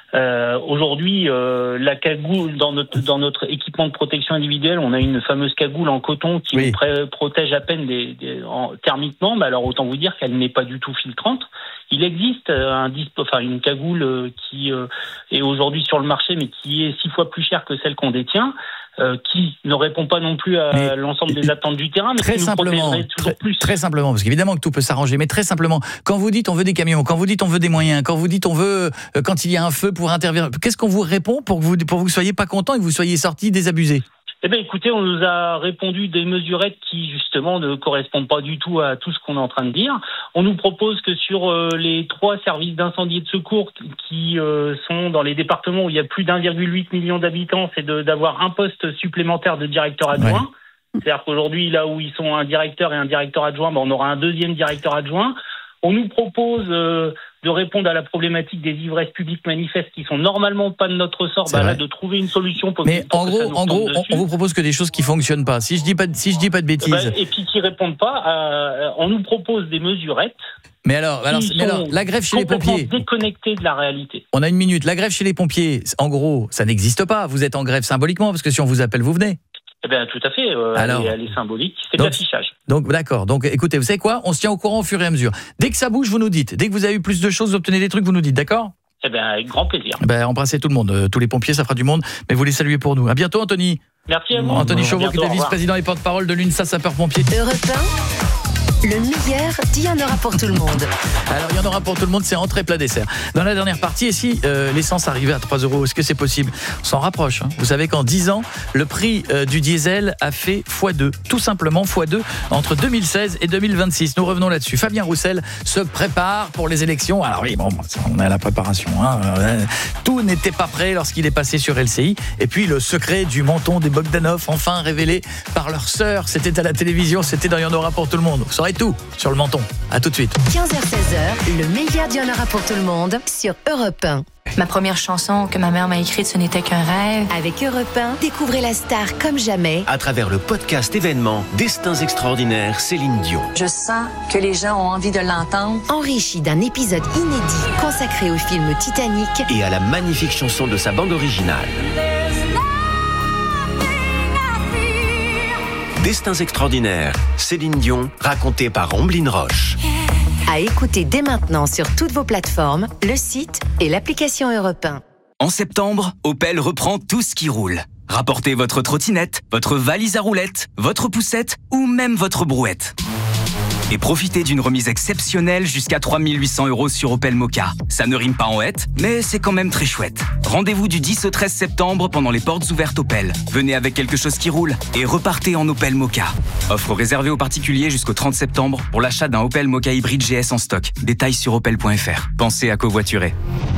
Euh, aujourd'hui, euh, la cagoule dans notre dans notre équipement de protection individuelle, on a une fameuse cagoule en coton qui oui. pré- protège à peine des, des, en, thermiquement. Mais alors autant vous dire qu'elle n'est pas du tout filtrante. Il existe un dispo, enfin une cagoule qui euh, est aujourd'hui sur le marché, mais qui est six fois plus chère que celle qu'on détient. Euh, qui ne répond pas non plus à mais, l'ensemble des attentes du terrain, mais très qui nous simplement, protégerait toujours très, plus. Très simplement, parce qu'évidemment que tout peut s'arranger, mais très simplement, quand vous dites on veut des camions, quand vous dites on veut des moyens, quand vous dites on veut, euh, quand il y a un feu pour intervenir, qu'est-ce qu'on vous répond pour que vous pour que vous soyez pas content et que vous soyez sortis désabusés? Eh bien, écoutez, on nous a répondu des mesurettes qui, justement, ne correspondent pas du tout à tout ce qu'on est en train de dire. On nous propose que sur euh, les trois services d'incendie et de secours qui euh, sont dans les départements où il y a plus d'un virgule huit million d'habitants, c'est de, d'avoir un poste supplémentaire de directeur adjoint. Ouais. C'est-à-dire qu'aujourd'hui, là où ils sont un directeur et un directeur adjoint, ben, on aura un deuxième directeur adjoint. On nous propose euh, de répondre à la problématique des ivresses publiques manifestes qui sont normalement pas de notre sort, bah là, de trouver une solution pour mais que, pour en que gros, ça nous en gros, dessus. on vous propose que des choses qui fonctionnent pas. Si je dis pas, de, si je dis pas de bêtises. Bah, et puis qui répondent pas, euh, on nous propose des mesurettes. Mais alors, alors, mais alors, la grève chez les pompiers. Déconnectés de la réalité. On a une minute. La grève chez les pompiers, en gros, ça n'existe pas. Vous êtes en grève symboliquement parce que si on vous appelle, vous venez. Eh bien, tout à fait. Euh, Alors, elle, est, elle est symbolique. C'est de l'affichage. Donc, d'accord. Donc, écoutez, vous savez quoi ? On se tient au courant au fur et à mesure. Dès que ça bouge, vous nous dites. Dès que vous avez eu plus de choses, vous obtenez des trucs, vous nous dites. D'accord ? Eh bien, avec grand plaisir. Eh ben, embrassez tout le monde. Euh, tous les pompiers, ça fera du monde. Mais vous les saluez pour nous. À bientôt, Anthony. Merci à vous. Anthony Chauveau, qui est vice-président et porte-parole de l'UNSA Sapeurs-Pompiers. Europe un, le meilleur, il y en aura pour tout le monde. Alors, il y en aura pour tout le monde, c'est entrée plat dessert. Dans la dernière partie, et si euh, l'essence arrivait à trois euros, est-ce que c'est possible ? On s'en rapproche. Hein. Vous savez qu'en dix ans, le prix euh, du diesel a fait fois deux. Tout simplement fois deux entre deux mille seize et deux mille vingt-six. Nous revenons là-dessus. Fabien Roussel se prépare pour les élections. Alors oui, bon, on est à la préparation. Hein. Euh, tout n'était pas prêt lorsqu'il est passé sur L C I. Et puis, le secret du menton des Bogdanov, enfin révélé par leur sœur. C'était à la télévision, c'était dans Il y en aura pour tout le monde. Vous saurez tout sur le menton. À tout de suite. quinze heures seize heures, le meilleur d'Il y en aura pour tout le monde sur Europe un. Ma première chanson que ma mère m'a écrite, ce n'était qu'un rêve. Avec Europe un, découvrez la star comme jamais. À travers le podcast événement Destins extraordinaires, Céline Dion. Je sens que les gens ont envie de l'entendre. Enrichi d'un épisode inédit consacré au film Titanic. Et à la magnifique chanson de sa bande originale. Destins extraordinaires, Céline Dion, racontée par Omblin Roche. À écouter dès maintenant sur toutes vos plateformes, le site et l'application Europe un. En septembre, Opel reprend tout ce qui roule. Rapportez votre trottinette, votre valise à roulettes, votre poussette ou même votre brouette. Et profitez d'une remise exceptionnelle jusqu'à trois mille huit cents euros sur Opel Mokka. Ça ne rime pas en hête, mais c'est quand même très chouette. Rendez-vous du dix au treize septembre pendant les portes ouvertes Opel. Venez avec quelque chose qui roule et repartez en Opel Mokka. Offre réservée aux particuliers jusqu'au trente septembre pour l'achat d'un Opel Mokka hybride G S en stock. Détails sur opel point f r. Pensez à covoiturer.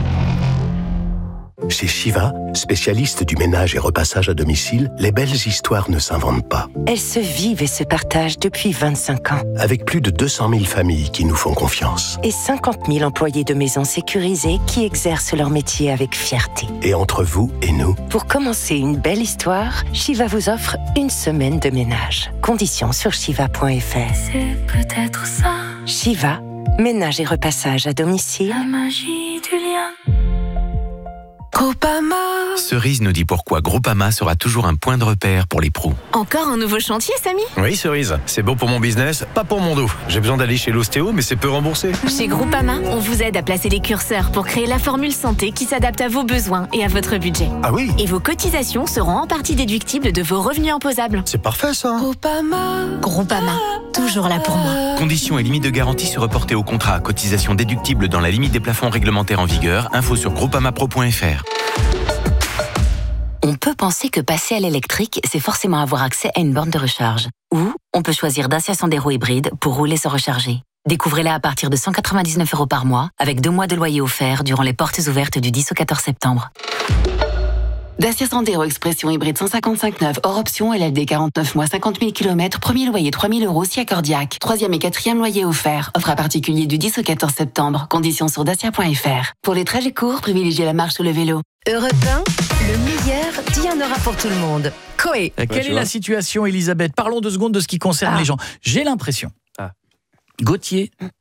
Chez Shiva, spécialiste du ménage et repassage à domicile, les belles histoires ne s'inventent pas. Elles se vivent et se partagent depuis vingt-cinq ans. Avec plus de deux cent mille familles qui nous font confiance. Et cinquante mille employés de maisons sécurisées qui exercent leur métier avec fierté. Et entre vous et nous, pour commencer une belle histoire, Shiva vous offre une semaine de ménage. Conditions sur shiva point f r. C'est peut-être ça. Shiva, ménage et repassage à domicile. La magie du lien. Groupama. Cerise nous dit pourquoi Groupama sera toujours un point de repère pour les pros. Encore un nouveau chantier, Samy ? Oui, Cerise, c'est beau pour mon business, pas pour mon dos. J'ai besoin d'aller chez l'ostéo, mais c'est peu remboursé. Chez Groupama, on vous aide à placer les curseurs pour créer la formule santé qui s'adapte à vos besoins et à votre budget. Ah oui ? Et vos cotisations seront en partie déductibles de vos revenus imposables. C'est parfait, ça. Groupama. Groupama, toujours là pour moi. Conditions et limites de garantie se reporter au contrat. Cotisation déductible dans la limite des plafonds réglementaires en vigueur. Info sur groupamapro point f r. On peut penser que passer à l'électrique, c'est forcément avoir accès à une borne de recharge. Ou on peut choisir Dacia Sandero hybride pour rouler sans recharger. Découvrez-la à partir de cent quatre-vingt-dix-neuf euros par mois, avec deux mois de loyer offert durant les portes ouvertes du dix au quatorze septembre. Dacia Sandero Expression hybride cent cinquante-cinq neuf, hors option, L L D quarante-neuf mois, cinquante mille kilomètres, premier loyer trois mille euros, si accordiaque. Troisième et quatrième loyer offert. Offre à particulier du dix au quatorze septembre. Conditions sur dacia point f r. Pour les trajets courts, privilégiez la marche ou le vélo. Europe un, le meilleur, il y en aura pour tout le monde. Coé. Quelle ouais, est la situation, Elisabeth ? Parlons deux secondes de ce qui concerne ah. les gens. J'ai l'impression, ah. Gauthier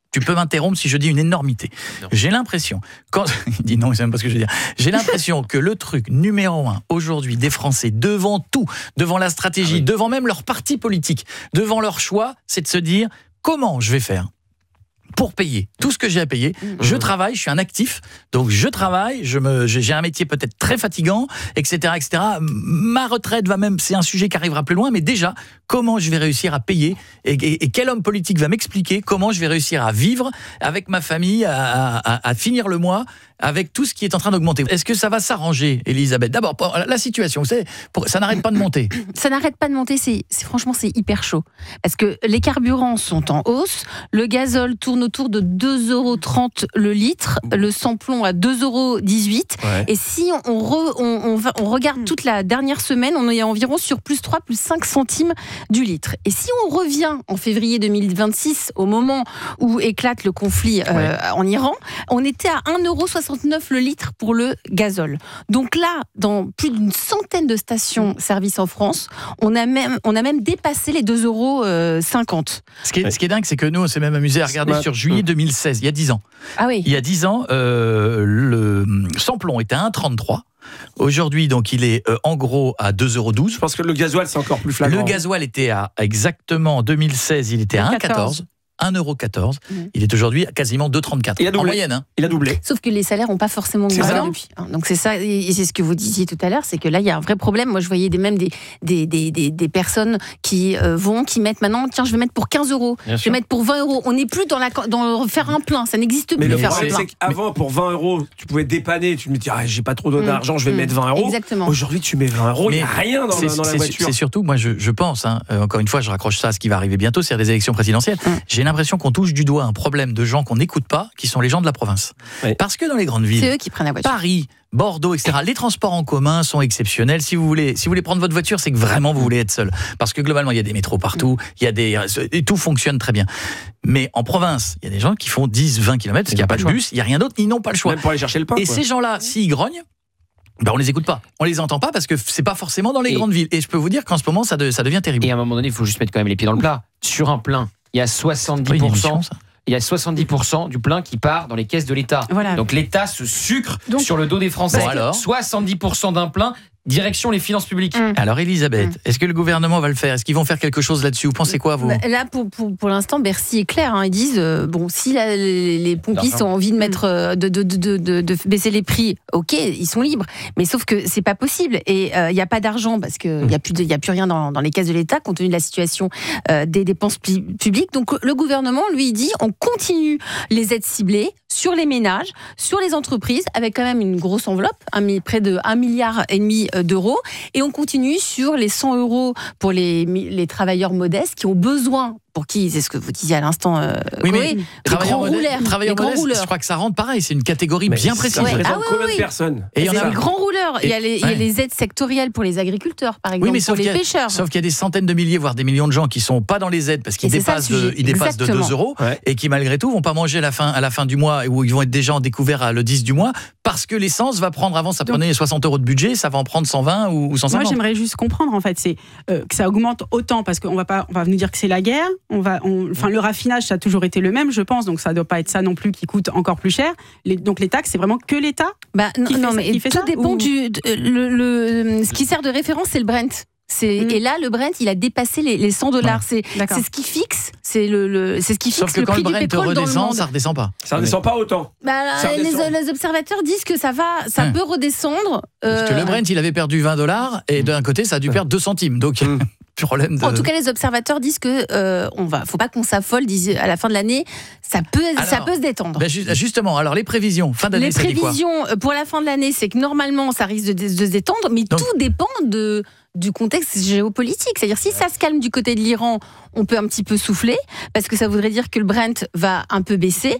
tu peux m'interrompre si je dis une énormité. Non. J'ai l'impression, quand il dit non, c'est même pas ce que je veux dire. J'ai l'impression que le truc numéro un aujourd'hui des Français, devant tout, devant la stratégie, ah oui. devant même leur parti politique, devant leur choix, c'est de se dire comment je vais faire pour payer tout ce que j'ai à payer. Mmh. Je travaille, je suis un actif, donc je travaille, je me, j'ai un métier peut-être très fatigant, et cetera, et cetera. Ma retraite va même, c'est un sujet qui arrivera plus loin, mais déjà, comment je vais réussir à payer et, et, et quel homme politique va m'expliquer comment je vais réussir à vivre avec ma famille, à, à, à finir le mois avec tout ce qui est en train d'augmenter. Est-ce que ça va s'arranger, Elisabeth ? D'abord, la situation, vous savez, ça n'arrête pas de monter. Ça n'arrête pas de monter, c'est, c'est, franchement, c'est hyper chaud. Parce que les carburants sont en hausse, le gazole tourne autour de deux euros trente le litre, le sans-plomb à deux euros dix-huit. Ouais. Et si on, re, on, on, va, on regarde toute la dernière semaine, on est environ sur plus trois, plus cinq centimes du litre. Et si on revient en février deux mille vingt-six, au moment où éclate le conflit euh, ouais. en Iran, on était à un euro soixante-neuf le litre pour le gazole. Donc là, dans plus d'une centaine de stations-service en France, on a même, on a même dépassé les deux euros cinquante. Ce qui est, ce qui est dingue, c'est que nous, on s'est même amusé à regarder ouais. sur juillet deux mille seize, il y a dix ans. Ah oui. Il y a dix ans, euh, le sans-plomb était à un euro trente-trois. Aujourd'hui, donc, il est euh, en gros à deux euros douze. Je pense que le gasoil, c'est encore plus flagrant. Le gasoil était à exactement en deux mille seize, il était à un euro quatorze. un euro quatorze. Mmh. Il est aujourd'hui à quasiment deux euros trente-quatre. Il a doublé. En moyenne. Hein. Il a doublé. Sauf que les salaires n'ont pas forcément augmenté depuis. Donc c'est ça, et c'est ce que vous disiez tout à l'heure, c'est que là, il y a un vrai problème. Moi, je voyais des, même des, des, des, des, des personnes qui euh, vont, qui mettent maintenant, tiens, je vais mettre pour quinze euros, Bien je sûr. vais mettre pour vingt euros. On n'est plus dans, la, dans faire un plein, ça n'existe plus. Mais le faire problème, c'est qu'avant, pour vingt euros, tu pouvais dépanner, tu me dis, ah, j'ai pas trop d'argent, mmh. je vais mmh. mettre vingt euros. Exactement. Aujourd'hui, tu mets vingt euros, il n'y a rien dans, dans la voiture. C'est surtout, moi, je, je pense, hein, euh, encore une fois, je raccroche ça à ce qui va arriver bientôt, c'est les élections présidentielles. Mmh. J'ai l'impression qu'on touche du doigt un problème de gens qu'on n'écoute pas, qui sont les gens de la province. Oui. Parce que dans les grandes villes, c'est eux qui prennent la voiture. Paris, Bordeaux, et cetera, les transports en commun sont exceptionnels. Si vous voulez, si vous voulez prendre votre voiture, c'est que vraiment vous voulez être seul. Parce que globalement, il y a des métros partout, il y a des, et tout fonctionne très bien. Mais en province, il y a des gens qui font dix, vingt kilomètres, parce qu'il n'y a pas de bus, il n'y a rien d'autre, ils n'ont pas le choix. Même pour aller chercher le pain. Et quoi. Ces gens-là, s'ils grognent, ben on les écoute pas, on les entend pas parce que c'est pas forcément dans les et grandes villes. Et je peux vous dire qu'en ce moment, ça, de, ça devient terrible. Et à un moment donné, il faut juste mettre quand même les pieds dans le plat. Sur un plein, il y a soixante-dix pour cent. Oui, il y a soixante-dix pour cent du plein qui part dans les caisses de l'État. Voilà. Donc l'État se sucre Donc, sur le dos des Français. Bon alors soixante-dix pour cent d'un plein, direction les finances publiques. Mmh. Alors Elisabeth, mmh. est-ce que le gouvernement va le faire ? Est-ce qu'ils vont faire quelque chose là-dessus ? Vous pensez quoi, vous ? Là, pour, pour, pour l'instant, Bercy est clair. Hein. Ils disent, euh, bon, si la, les, les pompistes ont envie de, mettre, euh, de, de, de, de, de baisser les prix, ok, ils sont libres. Mais sauf que c'est pas possible. Et il euh, n'y a pas d'argent parce qu'il n'y a, a plus rien dans, dans les caisses de l'État, compte tenu de la situation euh, des dépenses pu- publiques. Donc le gouvernement, lui, il dit, on continue les aides ciblées sur les ménages, sur les entreprises, avec quand même une grosse enveloppe, un, près de un milliard et demi d'euros. Et on continue sur les cent euros pour les, les travailleurs modestes qui ont besoin, pour qui, c'est ce que vous disiez à l'instant, euh, oui, mais les travailleurs grands modestes, rouleurs. Travailleurs les modestes, rouleurs. Je crois que ça rentre pareil, c'est une catégorie mais bien précise. Ça représente ah, oui, combien oui. de personnes ? Et il y en a les grands rouleurs. Et, il, y a les, ouais. il y a les aides sectorielles pour les agriculteurs, par exemple, oui, mais pour les pêcheurs. Sauf qu'il y a des centaines de milliers, voire des millions de gens qui ne sont pas dans les aides parce qu'ils dépassent, ça, de, ils dépassent de deux euros ouais. et qui, malgré tout, ne vont pas manger à la, fin, à la fin du mois où ils vont être déjà en découvert à le dix du mois parce que l'essence va prendre, avant ça prenait soixante euros de budget, ça va en prendre cent vingt ou cent cinquante. Moi, j'aimerais juste comprendre, en fait, c'est euh, que ça augmente autant parce qu'on va pas, on va nous dire que c'est la guerre. On va, on, enfin, le raffinage, ça a toujours été le même, je pense, donc ça ne doit pas être ça non plus qui coûte encore plus cher. Les, donc les taxes, c'est vraiment que l'État bah, qui non, fait, mais qui fait tout ça, dépend ou... du le, le, ce qui sert de référence, c'est le Brent. C'est, mmh. Et là, le Brent, il a dépassé les, les cent dollars. Ouais. C'est, c'est ce qui fixe, c'est, le, le, c'est ce qui fixe Sauf que le quand prix le Brent du pétrole redescend, dans le monde. Ça redescend pas. Ça redescend pas autant. Bah, là, les, les observateurs disent que ça va, ça hein. peut redescendre. Euh... Parce que le Brent, il avait perdu vingt dollars et d'un côté, ça a dû perdre deux centimes. Donc. Mmh. Problème de... En tout cas, les observateurs disent que euh, on va, faut pas qu'on s'affole. Disent à la fin de l'année, ça peut, alors, ça peut se détendre. Ben justement, alors les prévisions, fin d'année, les ça dit quoi ? prévisions pour la fin de l'année, c'est que normalement, ça risque de, de se détendre, mais donc, tout dépend de du contexte géopolitique. C'est-à-dire, si ça se calme du côté de l'Iran, on peut un petit peu souffler, parce que ça voudrait dire que le Brent va un peu baisser.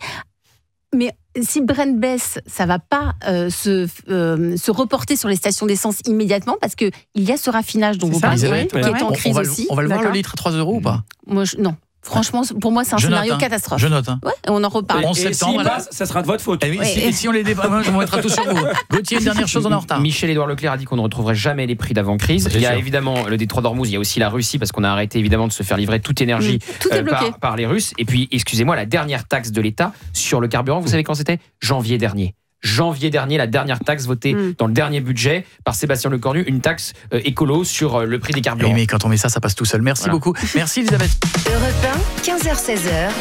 Mais si Brent baisse, ça ne va pas euh, se, euh, se reporter sur les stations d'essence immédiatement parce qu'il y a ce raffinage dont c'est vous parlez, qui est en crise on va, aussi. On va le voir le litre à trois euros ou pas ? Moi, je, non. Franchement, pour moi, c'est un Je scénario note, hein. catastrophe. Je note. Hein. Ouais, on en reparle. En Et septembre, s'il là. passe, ça sera de votre faute. Et, oui, Ouais. si, et si on les débat, je mettrai tout sur vous. Gauthier, une dernière chose, on est en retard. Michel-Édouard Leclerc a dit qu'on ne retrouverait jamais les prix d'avant-crise. C'est Il y a sûr. évidemment le détroit d'Ormuz, il y a aussi la Russie, parce qu'on a arrêté évidemment de se faire livrer toute énergie Mmh. Tout est bloqué. par, par les Russes. Et puis, excusez-moi, la dernière taxe de l'État sur le carburant, vous savez quand c'était ? Janvier dernier. Janvier dernier, la dernière taxe votée Mmh. dans le dernier budget par Sébastien Lecornu, une taxe euh, écolo sur euh, le prix des carburants. Oui, mais quand on met ça, ça passe tout seul. Merci Voilà. beaucoup. Merci Elisabeth. Europe un, quinze heures seize heures.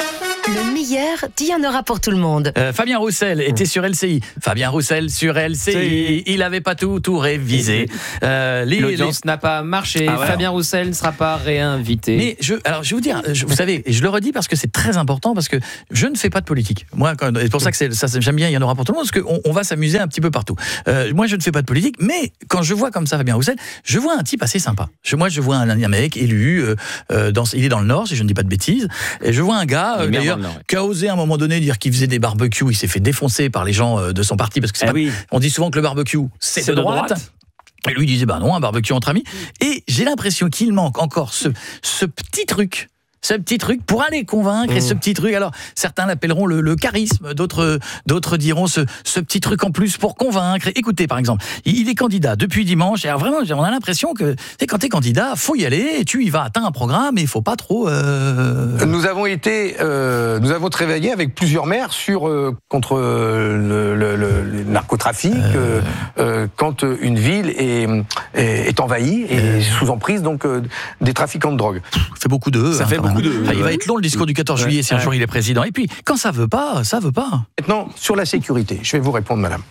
Le meilleur, il y en aura pour tout le monde. Euh, Fabien Roussel était sur L C I. Fabien Roussel sur L C I. Il n'avait pas tout, tout révisé. Euh, les- L'audience n'a pas marché. Ah, voilà. Fabien Roussel ne sera pas réinvité. Mais je, alors je vais vous dire, je- vous savez, et je le redis parce que c'est très important, parce que je ne fais pas de politique. Moi, quand, et c'est pour ça que c'est, ça, j'aime bien, il y en aura pour tout le monde, parce qu'on on va s'amuser un petit peu partout. Euh, moi, je ne fais pas de politique, mais quand je vois comme ça Fabien Roussel, je vois un type assez sympa. Je, moi, je vois un, un mec élu, euh, euh, dans, il est dans le Nord, si je ne dis pas de bêtises, et je vois un gars, Il est euh, bien d'ailleurs, dans le Nord, ouais. qui a osé à un moment donné dire qu'il faisait des barbecues. Il s'est fait défoncer par les gens euh, de son parti, parce que c'est Eh pas- oui. on dit souvent que le barbecue, c'est, C'est de de droite. droite. Et lui il disait, bah non, un barbecue entre amis. Et j'ai l'impression qu'il manque encore ce, ce petit truc. Ce petit truc pour aller convaincre, et ce petit truc, alors certains l'appelleront le, le charisme, d'autres d'autres diront ce, ce petit truc en plus pour convaincre. Écoutez, par exemple, il, il est candidat depuis dimanche, et alors vraiment, on a l'impression que tu sais, quand t'es candidat, faut y aller, et tu y vas, t'as un programme, et il faut pas trop... Euh... Nous avons été, euh, nous avons travaillé avec plusieurs maires sur euh, contre euh, le, le, le, le narcotrafic euh... Euh, quand une ville est, est, est envahie et euh... sous emprise donc euh, des trafiquants de drogue. Ça fait beaucoup d'eux. Ça hein, fait quand beaucoup même. d'eux. Enfin, il va être long le discours du quatorze juillet si un Ouais. jour il est président. Et puis quand ça veut pas, ça veut pas. Maintenant, sur la sécurité, je vais vous répondre, madame.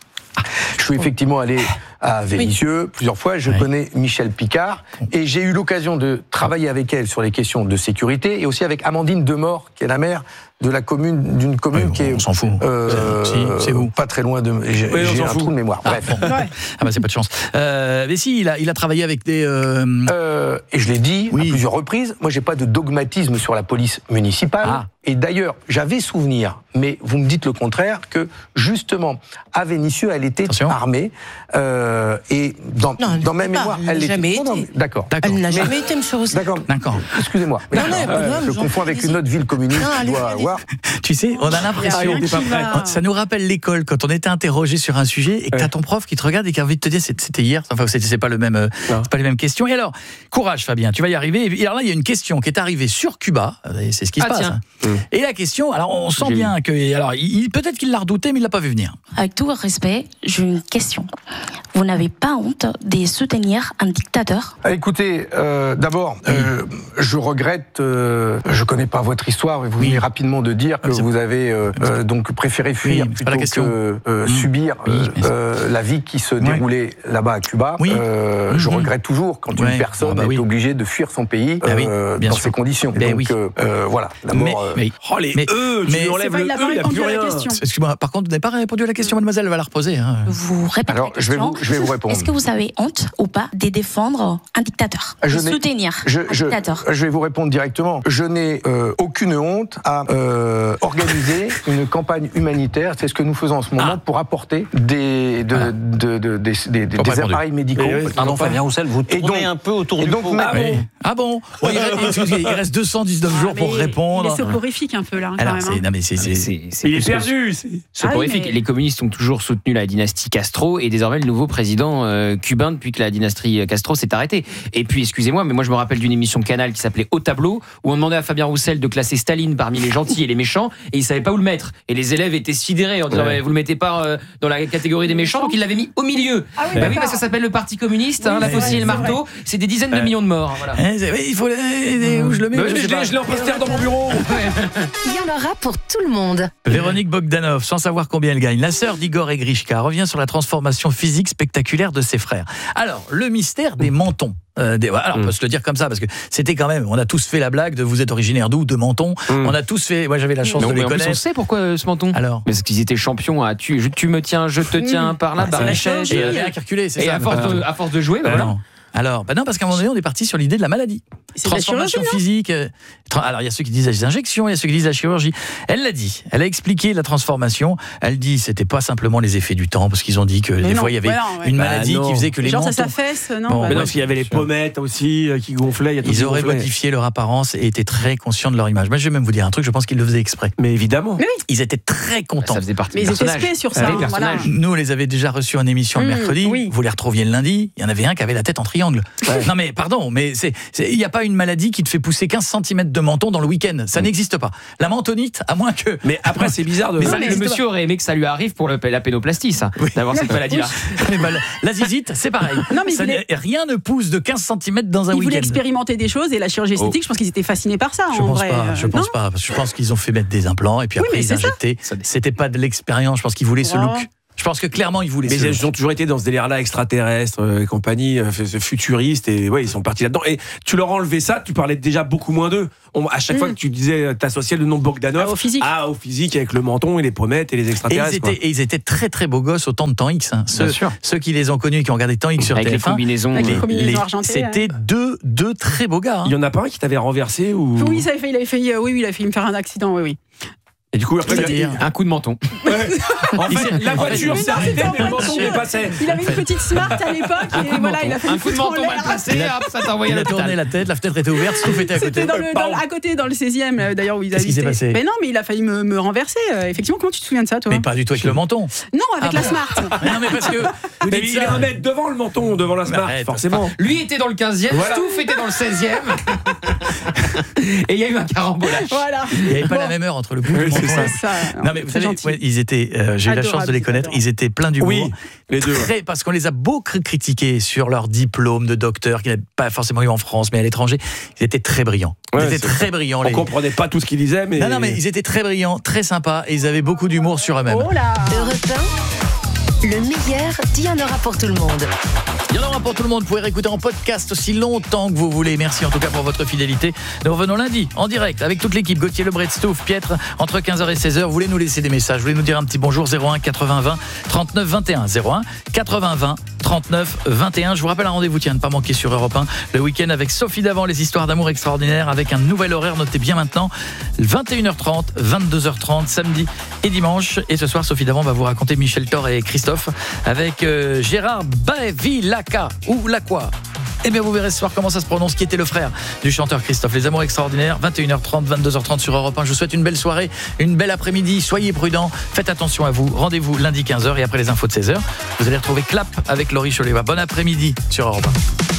Je suis effectivement allé à Vénissieux plusieurs fois. Je Oui. connais Michel Picard et j'ai eu l'occasion de travailler avec elle sur les questions de sécurité et aussi avec Amandine Demort, qui est la maire de la commune, d'une commune Oui, qui est on s'en fout. euh, Si, c'est où pas très loin de. J'ai Oui, on j'ai s'en un fout. trou de mémoire. Ah, Bref. bon. Ah bah c'est pas de chance. Euh, mais si, il a, il a travaillé avec des... Euh... Euh, et je l'ai dit Oui. à plusieurs reprises, moi j'ai pas de dogmatisme sur la police municipale. Ah. Et d'ailleurs, j'avais souvenir, mais vous me dites le contraire, que justement, à Vénissieux, elle était Attention. armée. Euh, et dans, Non, elle dans ma l'était pas, mémoire, elle elle n'a l'était. jamais Non, non, été. mais- D'accord. D'accord. Elle n'a Mais- jamais été, monsieur Roussel. D'accord. D'accord. Excusez-moi. Non, Mais- non, pas de euh, problème, je j'en confonds prie, avec allez-y. une autre ville communiste Non, qui allez-y, doit allez-y. avoir. Tu sais, on a l'impression... Ah, il était pas prêt. Ça nous rappelle l'école, quand on était interrogé sur un sujet et que t'as ton prof qui te regarde et qui a envie de te dire c'est- c'était hier, enfin c'était- c'est pas le même, euh, c'est pas les mêmes questions. Et alors, courage Fabien, tu vas y arriver. Et alors là, il y a une question qui est arrivée sur Cuba, et c'est ce qui se Ah, passe. tiens. hein. Et la question, alors on sent J'ai bien que, alors il- peut-être qu'il l'a redouté, mais il l'a pas vu venir. Avec tout respect, j'ai une question. Vous n'avez pas honte de soutenir un dictateur? Ah, écoutez, euh, d'abord, euh, je regrette, euh, je connais pas votre histoire, mais vous venez rapidement de dire que Ah, c'est- vous avez euh, euh, donc préféré fuir Oui, c'est pas la plutôt question. que euh, Mmh. subir Oui, euh, mais c'est- euh, la vie qui se déroulait là-bas à Cuba. Oui. Euh, Je Mhm. regrette toujours quand Ouais. une personne Ah bah est oui. obligée de fuir son pays Ah oui, euh, bien dans sûr. ces conditions. Ben donc oui. euh, euh, voilà, Mais, d'abord... euh, mais- Oh les mais- E, tu mais- lui enlèves C'est pas, le il a E, pas il n'y a répondu plus à la rien. question. Excuse-moi, par contre, vous n'avez pas répondu à la question, mademoiselle, elle va la reposer. hein. Vous répétez Alors, la je vais question. vous, je vais vous répondre. Est-ce que vous avez honte ou pas de défendre un dictateur? Je De n'ai- soutenir je, un je, dictateur? je vais vous répondre directement. Je n'ai euh, aucune honte à euh, organiser une campagne humanitaire. C'est ce que nous faisons en ce moment Ah. pour apporter des, de, Voilà. de, de- des, des- des- Pas des répondu. appareils médicaux. Oui, oui. Pardon, Fabien Roussel, vous Et tournez donc- un peu autour et du donc, pot. ma- Ah, oui. Ah bon Ouais, il, reste, il reste deux cent dix-neuf jours Ah, pour mais répondre. Il est soporifique un peu là, quand Alors, même. c'est, hein. non, mais c'est, Ah, mais c'est- c'est- c'est Il est plus que perdu. c'est- soporifique. Ah oui, mais- Les communistes ont toujours soutenu la dynastie Castro et désormais le nouveau président euh, cubain depuis que la dynastie Castro s'est arrêtée. Et puis, excusez-moi, mais moi je me rappelle d'une émission Canal qui s'appelait Au tableau où on demandait à Fabien Roussel de classer Staline parmi les gentils et les méchants et il savait pas où le mettre. Et les élèves étaient sidérés en disant Ouais. ouais, vous le mettez pas euh, dans la catégorie des méchants, donc il l'avait mis au milieu. Ah oui, bah oui, d'accord. parce que ça s'appelle le Parti communiste, Oui, hein, la c'est faucille vrai, et le c'est marteau, c'est des dizaines de Ouais. millions de morts. Voilà. Hein, c'est- oui, il faut les- où je le mets Bah, je Je sais pas. l'ai je l'ai en poster dans mon bureau. Il y en aura pour tout le monde. Véronique Bogdanov, sans savoir combien elle gagne, la sœur d'Igor et Grishka, revient sur la transformation physique spectaculaire de ses frères. Alors, le mystère des mentons. Euh, des, alors, on peut se le dire comme ça, parce que c'était quand même, on a tous fait la blague de vous êtes originaire d'où, de Menton. On a tous fait, moi j'avais la chance Non, de mais les en plus, connaître. on sait pourquoi euh, ce menton. Alors Parce qu'ils étaient champions à tu, tu me tiens, je te tiens par là, Ah, par c'est la la chaise. Et, et à calculer, c'est Et ça. à force, de, à force de jouer, bah Ah, voilà. non. Alors, bah non, parce qu'à un moment donné, on est parti sur l'idée de la maladie. C'est de la Transformation chirurgie, non physique. euh, tra- alors, il y a ceux qui disent les injections, il y a ceux qui disent la chirurgie. Elle l'a dit. Elle a expliqué la transformation. Elle dit c'était pas simplement les effets du temps, parce qu'ils ont dit que Mais des non, fois, il y avait ouais, non, ouais. une Bah maladie non. qui faisait que les Genre, ça mentons... s'affaisse, non Bon, bah, Mais ouais. non, parce qu'il y avait les pommettes aussi euh, qui gonflaient. il y a tout qui Ils auraient gonflait. modifié leur apparence et étaient très conscients de leur image. Moi, je vais même vous dire un truc, je pense qu'ils le faisaient exprès. Mais évidemment. Mais oui. Ils étaient très contents. Ça faisait partie Mais du ils étaient personnage. spé sur ça. Ah oui, hein, voilà. personnage. Nous, on les avait déjà reçus en émission le Mmh, mercredi. oui. Vous les retrouviez le lundi. Il y en avait un qui avait la tête en triangle. Non, mais pardon, mais c'est, c'est- il n'y a pas une maladie qui te fait pousser quinze centimètres de menton dans le week-end. Ça n'existe pas. La mentonite, à moins que. Mais après, c'est bizarre de. Mais Non, ça, mais le c'est monsieur aurait aimé que ça lui arrive pour le- la pénoplastie, ça, d'avoir cette maladie-là. Mais bah, la zizite, c'est pareil. Non, mais il Ça voulait- n'est- Rien ne pousse de quinze centimètres dans un Ils voulaient week-end. expérimenter des choses et la chirurgie esthétique, Oh. je pense qu'ils étaient fascinés par ça. Je en pense vrai. pas, je Euh, pense non pas, parce que je pense qu'ils ont fait mettre des implants et puis Oui, après mais ils c'est ça. injectaient. C'était pas de l'expérience, je pense qu'ils voulaient ce Oh. look. Je pense que clairement ils voulaient Mais ce ils look. ont toujours été dans ce délire-là, extraterrestre euh, et compagnie, euh, f- futuriste, et ouais, ils sont partis là-dedans. Et tu leur as enlevé ça, tu parlais déjà beaucoup moins d'eux. On- à chaque Mm. fois que tu disais, t'associais le nom de Bogdanov Ah, au physique. Ah, au physique, avec le menton et les pommettes et les Et ils, extraterrestres. quoi. étaient, et ils étaient très très beaux gosses au temps de Temps X. hein. Ceux, Bien sûr. ceux qui les ont connus et qui ont regardé Temps X sur Avec les T F un, combinaisons. Avec les euh, combinaisons les- argentées, c'était deux, deux très beaux gars. hein. Il y en a pas un qui t'avait renversé ou. Oui, ça avait fait, il avait fait, euh, oui, oui, il a fait me faire un accident, oui, oui. Et du coup, après, C'est-à-dire Un coup de menton. en Il fait, s'est- la en voiture fait, s'est arrêtée, en mais le fait, menton il- dépassait. Il avait une petite Smart à l'époque Un coup et de voilà, il a menton. fait Un une coup de photo en menton mal l'air. placé, hop, ça t'a envoyé à Il a tourné l'hôpital. la tête, la fenêtre était ouverte, tout était à côté. C'était dans le, dans- à côté, dans le seizième, euh, d'ailleurs, où il Qu'est-ce qui s'est habitait. passé Mais non, mais il a failli me, me renverser. euh, Effectivement, comment tu te souviens de ça, toi Mais pas du tout avec le menton. Non, avec Ah la bon. Smart. Mais non, mais parce que. Vous Mais dites il est ça. un mètre devant le menton, devant la Smart, arrête. forcément. Lui était dans le quinzième, Voilà. Stouff était dans le seizième. Et il y a eu un carambolage. Voilà. Il n'y avait pas Bon. la même heure entre le bout et le Oui, c'est menton. ça. Ça, Non mais vous c'est savez, gentil. ouais, ils étaient, euh, j'ai eu la chance Adorable, de les c'est connaître, adorable. ils étaient pleins d'humour. Oui, les deux. Très, parce qu'on les a beaucoup critiqués sur leur diplôme de docteur qu'ils n'avaient pas forcément eu en France, mais à l'étranger. Ils étaient très brillants. Ils Ouais, étaient c'est- très brillants. On les- comprenait pas tout ce qu'ils disaient, mais. Non, non, mais ils étaient très brillants, très sympas, et ils avaient beaucoup d'humour sur eux-mêmes. Oh là. Europe un, le meilleur, il y en aura pour tout le monde. Il y en aura pour tout le monde. Vous pouvez réécouter en podcast aussi longtemps que vous voulez. Merci en tout cas pour votre fidélité. Nous revenons lundi en direct avec toute l'équipe. Gauthier Lebret, Stouff, Pietre, entre quinze heures et seize heures. Vous voulez nous laisser des messages, vous voulez nous dire un petit bonjour, zéro un quatre-vingts vingt trente-neuf vingt et un. zéro un quatre-vingts vingt trente-neuf vingt et un. Je vous rappelle un rendez-vous, tiens, ne pas manquer sur Europe un le week-end avec Sophie Davant, les histoires d'amour extraordinaires, avec un nouvel horaire, notez bien maintenant, vingt et une heures trente, vingt-deux heures trente, samedi et dimanche. Et ce soir, Sophie Davant va vous raconter Michel Thor et Christophe avec euh, Gérard Baevilacqua ou Lacqua. Eh bien, vous verrez ce soir comment ça se prononce, qui était le frère du chanteur Christophe. Les Amours Extraordinaires, vingt et une heures trente, vingt-deux heures trente sur Europe un. Je vous souhaite une belle soirée, une belle après-midi. Soyez prudents, faites attention à vous. Rendez-vous lundi quinze heures et après les infos de seize heures. Vous allez retrouver Clap avec Laurie Choléva. Bon après-midi sur Europe un.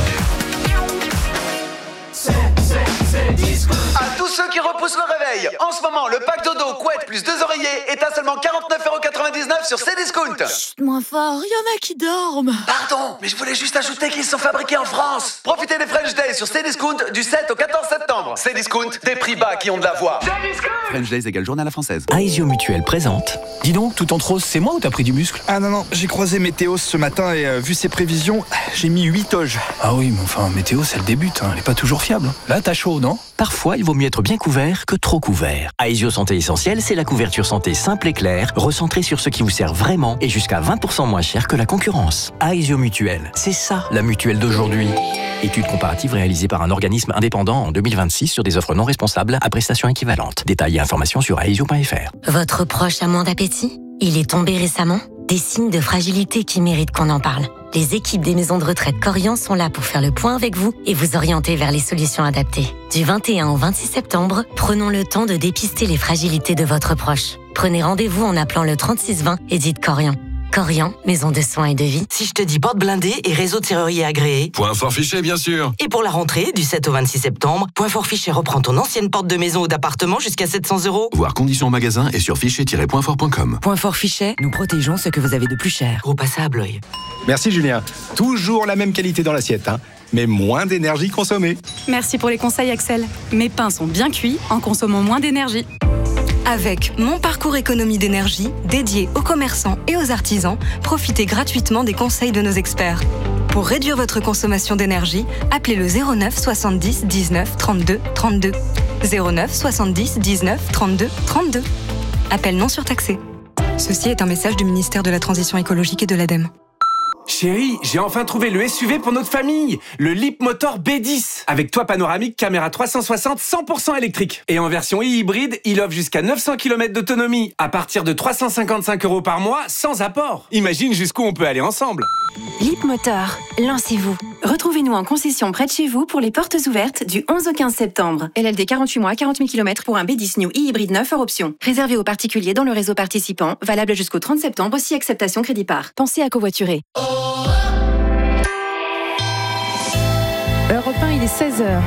À tous ceux qui repoussent le réveil, en ce moment, le pack dodo, couette plus deux oreillers est à seulement quarante-neuf euros quatre-vingt-dix-neuf sur Cdiscount. Moins fort, il y en a qui dorment. Pardon, mais je voulais juste ajouter qu'ils sont fabriqués en France. Profitez des French Days sur Cdiscount du sept au quatorze septembre. Cdiscount, des prix bas qui ont de la voix. French Days égale journée à la française. Aesio Mutuel présente. Dis donc, tout en rose, c'est moi ou t'as pris du muscle? Ah non, non, j'ai croisé Météos ce matin et euh, vu ses prévisions, j'ai mis huit toges. Ah oui, mais enfin, météo, c'est le début, hein. Elle est pas toujours fiable. Là, t'as chaud, non? Parfois, il vaut mieux être bien couvert que trop couvert. Aesio Santé Essentielle, c'est la couverture santé simple et claire, recentrée sur ce qui vous sert vraiment et jusqu'à vingt pour cent moins cher que la concurrence. Aesio Mutuel, c'est ça, la mutuelle d'aujourd'hui. Étude comparative réalisée par un organisme indépendant en deux mille vingt-six sur des offres non responsables à prestations équivalentes. Détails et informations sur aesio point f r. Votre proche a moins d'appétit? Il est tombé récemment? Des signes de fragilité qui méritent qu'on en parle. Les équipes des maisons de retraite Corian sont là pour faire le point avec vous et vous orienter vers les solutions adaptées. Du vingt et un au vingt-six septembre, prenons le temps de dépister les fragilités de votre proche. Prenez rendez-vous en appelant le trente-six vingt et dites Corian. Corian, maison de soins et de vie. Si je te dis porte blindée et réseau de serrurier agréé. Point fort fiché, bien sûr. Et pour la rentrée, du sept au vingt-six septembre, Point fort fiché reprend ton ancienne porte de maison ou d'appartement jusqu'à sept cents euros. Voir conditions en magasin et sur fichier tiret point fort point com. Point fort fichet, nous protégeons ce que vous avez de plus cher. Gros passage à Blois. Merci Julien. Toujours la même qualité dans l'assiette, hein, mais moins d'énergie consommée. Merci pour les conseils, Axel. Mes pains sont bien cuits en consommant moins d'énergie. Avec Mon Parcours Économie d'énergie, dédié aux commerçants et aux artisans, profitez gratuitement des conseils de nos experts. Pour réduire votre consommation d'énergie, appelez le zéro neuf soixante-dix dix-neuf trente-deux trente-deux. zéro neuf soixante-dix dix-neuf trente-deux trente-deux. Appel non surtaxé. Ceci est un message du ministère de la Transition écologique et de l'ADEME. Chérie, j'ai enfin trouvé le S U V pour notre famille, le Leapmotor B dix. Avec toit panoramique, caméra trois cent soixante, cent pour cent électrique. Et en version e-hybride, il offre jusqu'à neuf cents kilomètres d'autonomie, à partir de trois cent cinquante-cinq euros par mois, sans apport. Imagine jusqu'où on peut aller ensemble. Leapmotor, lancez-vous. Retrouvez-nous en concession près de chez vous pour les portes ouvertes du onze au quinze septembre. L L D quarante-huit mois, quarante mille kilomètres pour un B dix New e-hybride neuf hors option. Réservé aux particuliers dans le réseau participant, valable jusqu'au trente septembre si acceptation crédit par. Pensez à covoiturer. Europe un, il est seize heures.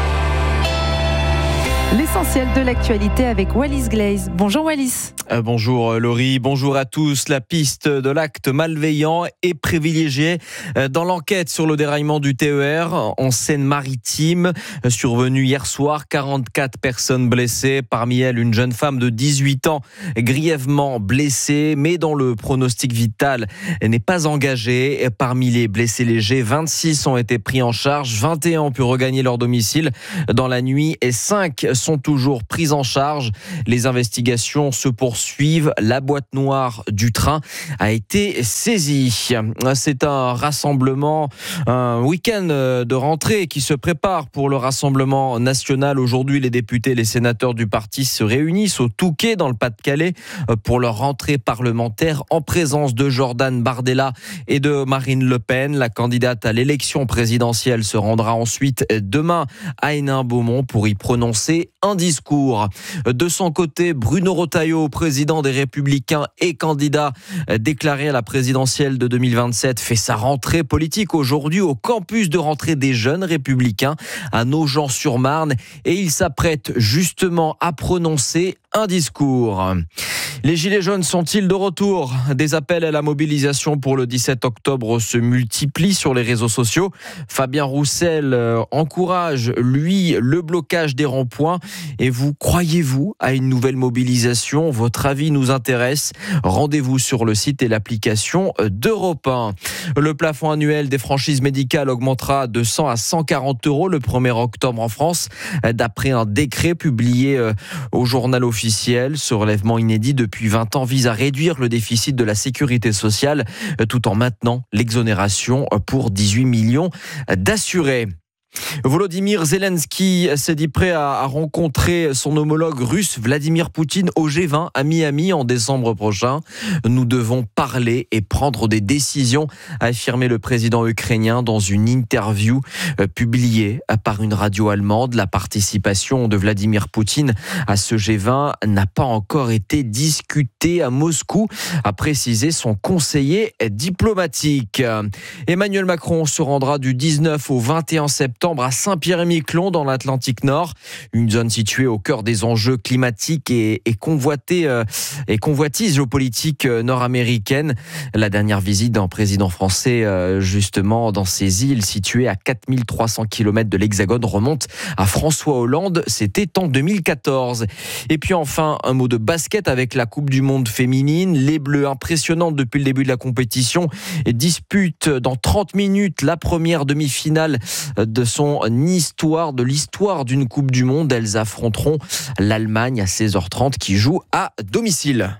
L'essentiel de l'actualité avec Wallis Glaze. Bonjour Wallis. Euh, bonjour Laurie, bonjour à tous. La piste de l'acte malveillant est privilégiée dans l'enquête sur le déraillement du T E R en Seine-Maritime. Survenu hier soir, quarante-quatre personnes blessées, parmi elles une jeune femme de dix-huit ans grièvement blessée, mais dont le pronostic vital n'est pas engagé. Parmi les blessés légers, vingt-six ont été pris en charge, vingt et un ont pu regagner leur domicile dans la nuit et cinq sont toujours prises en charge. Les investigations se poursuivent. La boîte noire du train a été saisie. C'est un rassemblement, un week-end de rentrée qui se prépare pour le Rassemblement national. Aujourd'hui, les députés et les sénateurs du parti se réunissent au Touquet dans le Pas-de-Calais pour leur rentrée parlementaire en présence de Jordan Bardella et de Marine Le Pen. La candidate à l'élection présidentielle se rendra ensuite demain à Hénin-Beaumont pour y prononcer un discours. De son côté, Bruno Retailleau, président des Républicains et candidat déclaré à la présidentielle de deux mille vingt-sept, fait sa rentrée politique aujourd'hui au campus de rentrée des Jeunes Républicains à Nogent-sur-Marne et il s'apprête justement à prononcer un discours. Les Gilets jaunes sont-ils de retour ? Des appels à la mobilisation pour le dix-sept octobre se multiplient sur les réseaux sociaux. Fabien Roussel encourage, lui, le blocage des ronds-points. Et vous, croyez-vous à une nouvelle mobilisation ? Votre avis nous intéresse. Rendez-vous sur le site et l'application d'Europe un. Le plafond annuel des franchises médicales augmentera de cent à cent quarante euros le premier octobre en France, d'après un décret publié au journal officiel. Ce relèvement inédit depuis vingt ans vise à réduire le déficit de la sécurité sociale tout en maintenant l'exonération pour dix-huit millions d'assurés. Volodymyr Zelensky s'est dit prêt à rencontrer son homologue russe Vladimir Poutine au G vingt à Miami en décembre prochain. Nous devons parler et prendre des décisions, a affirmé le président ukrainien dans une interview publiée par une radio allemande. La participation de Vladimir Poutine à ce G vingt n'a pas encore été discutée à Moscou, a précisé son conseiller diplomatique. Emmanuel Macron se rendra du dix-neuf au vingt et un septembre à Saint-Pierre-et-Miquelon dans l'Atlantique Nord, une zone située au cœur des enjeux climatiques et, et convoitée euh, et convoitise géopolitique euh, nord-américaine. La dernière visite d'un président français euh, justement dans ces îles situées à quatre mille trois cents kilomètres de l'Hexagone remonte à François Hollande, c'était en deux mille quatorze. Et puis enfin, un mot de basket avec la Coupe du Monde féminine. Les Bleus, impressionnantes depuis le début de la compétition, disputent dans trente minutes la première demi-finale de son histoire, de l'histoire d'une Coupe du Monde. Elles affronteront l'Allemagne à seize heures trente qui joue à domicile.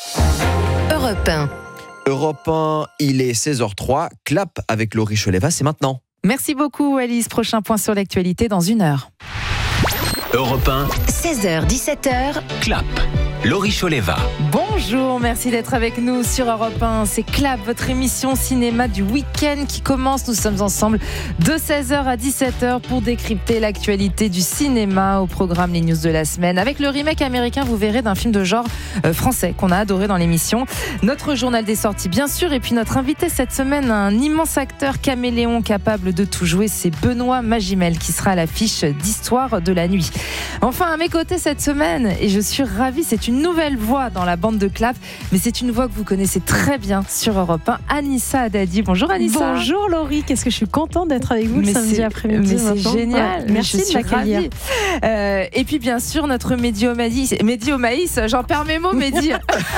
Europe un. Europe un, il est seize heures trois. Clap avec Laurie Choleva, c'est maintenant. Merci beaucoup Alice. Prochain point sur l'actualité dans une heure. Europe un. seize heures dix-sept heures. Clap. Laurie Choleva. Bonjour, merci d'être avec nous sur Europe un. C'est Clap, votre émission cinéma du week-end qui commence. Nous sommes ensemble de seize heures à dix-sept heures pour décrypter l'actualité du cinéma. Au programme, les news de la semaine. Avec le remake américain, vous verrez, d'un film de genre euh, français qu'on a adoré dans l'émission. Notre journal des sorties, bien sûr. Et puis notre invité cette semaine, un immense acteur caméléon capable de tout jouer, c'est Benoît Magimel qui sera à l'affiche d'Histoire de la nuit. Enfin, à mes côtés cette semaine, et je suis ravie, c'est une nouvelle voix dans la bande de Clap, mais c'est une voix que vous connaissez très bien sur Europe un, Anissa Haddadi. Bonjour Anissa. Bonjour Laurie, qu'est-ce que je suis contente d'être avec vous mais le samedi après-midi. Mais c'est maintenant. Génial, ouais, merci je de m'accueillir. Euh, et puis bien sûr, notre Mehdi au maïs, Mehdi au maïs, j'en perds mes mots, Mehdi.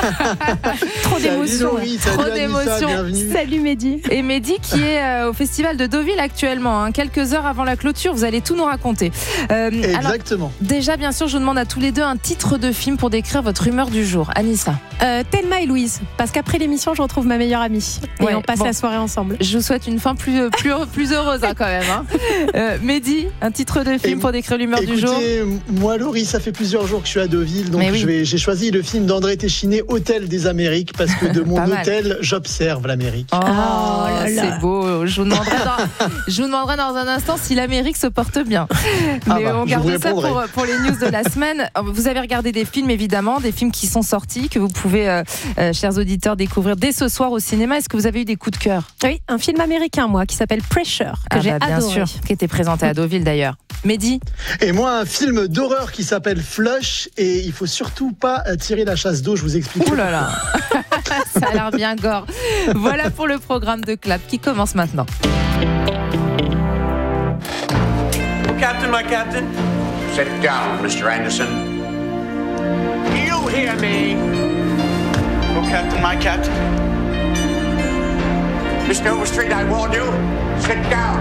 Trop d'émotions. Trop d'émotions. Salut Mehdi. Et Mehdi qui est euh, au Festival de Deauville actuellement, hein, quelques heures avant la clôture, vous allez tout nous raconter. Euh, Exactement. Alors, déjà, bien sûr, je vous demande à tous les deux un titre de film pour décrire votre humeur du jour. Anissa. euh, Thelma et Louise, parce qu'après l'émission, je retrouve ma meilleure amie et Ouais, on passe bon. la soirée ensemble. Je vous souhaite une fin plus, plus, plus heureuse hein, quand même. Hein. Euh, Mehdi, un titre de film Et- pour décrire l'humeur du jour. Écoutez, moi, Laurie, ça fait plusieurs jours que je suis à Deauville, donc Mais oui. je vais- j'ai choisi le film d'André Téchiné, Hôtel des Amériques, parce que de mon Pas mal. hôtel, j'observe l'Amérique. Oh, là là. c'est beau. Je vous, demanderai dans, je vous demanderai dans un instant si l'Amérique se porte bien. Mais Ah bah, on je garde vous ça répondrai. pour, pour les news de la semaine. Vous avez regardé des films, évidemment, des films qui sont sortis, que vous pouvez, euh, euh, chers auditeurs, découvrir dès ce soir au cinéma. Est-ce que vous avez eu des coups de cœur? Oui, un film américain, moi, qui s'appelle Pressure, que Ah j'ai bah, bien adoré. sûr, qui était présenté à Deauville d'ailleurs. Mehdi? Et moi, un film d'horreur qui s'appelle Flush, et il faut surtout pas euh, tirer la chasse d'eau, je vous explique. Ouh là là. Ça a l'air bien gore. Voilà pour le programme de Clap qui commence maintenant. Captain, my captain. Sit down, Mister Anderson. You hear me? Oh, Captain, my captain. Mister Overstreet, I warn you. Sit down.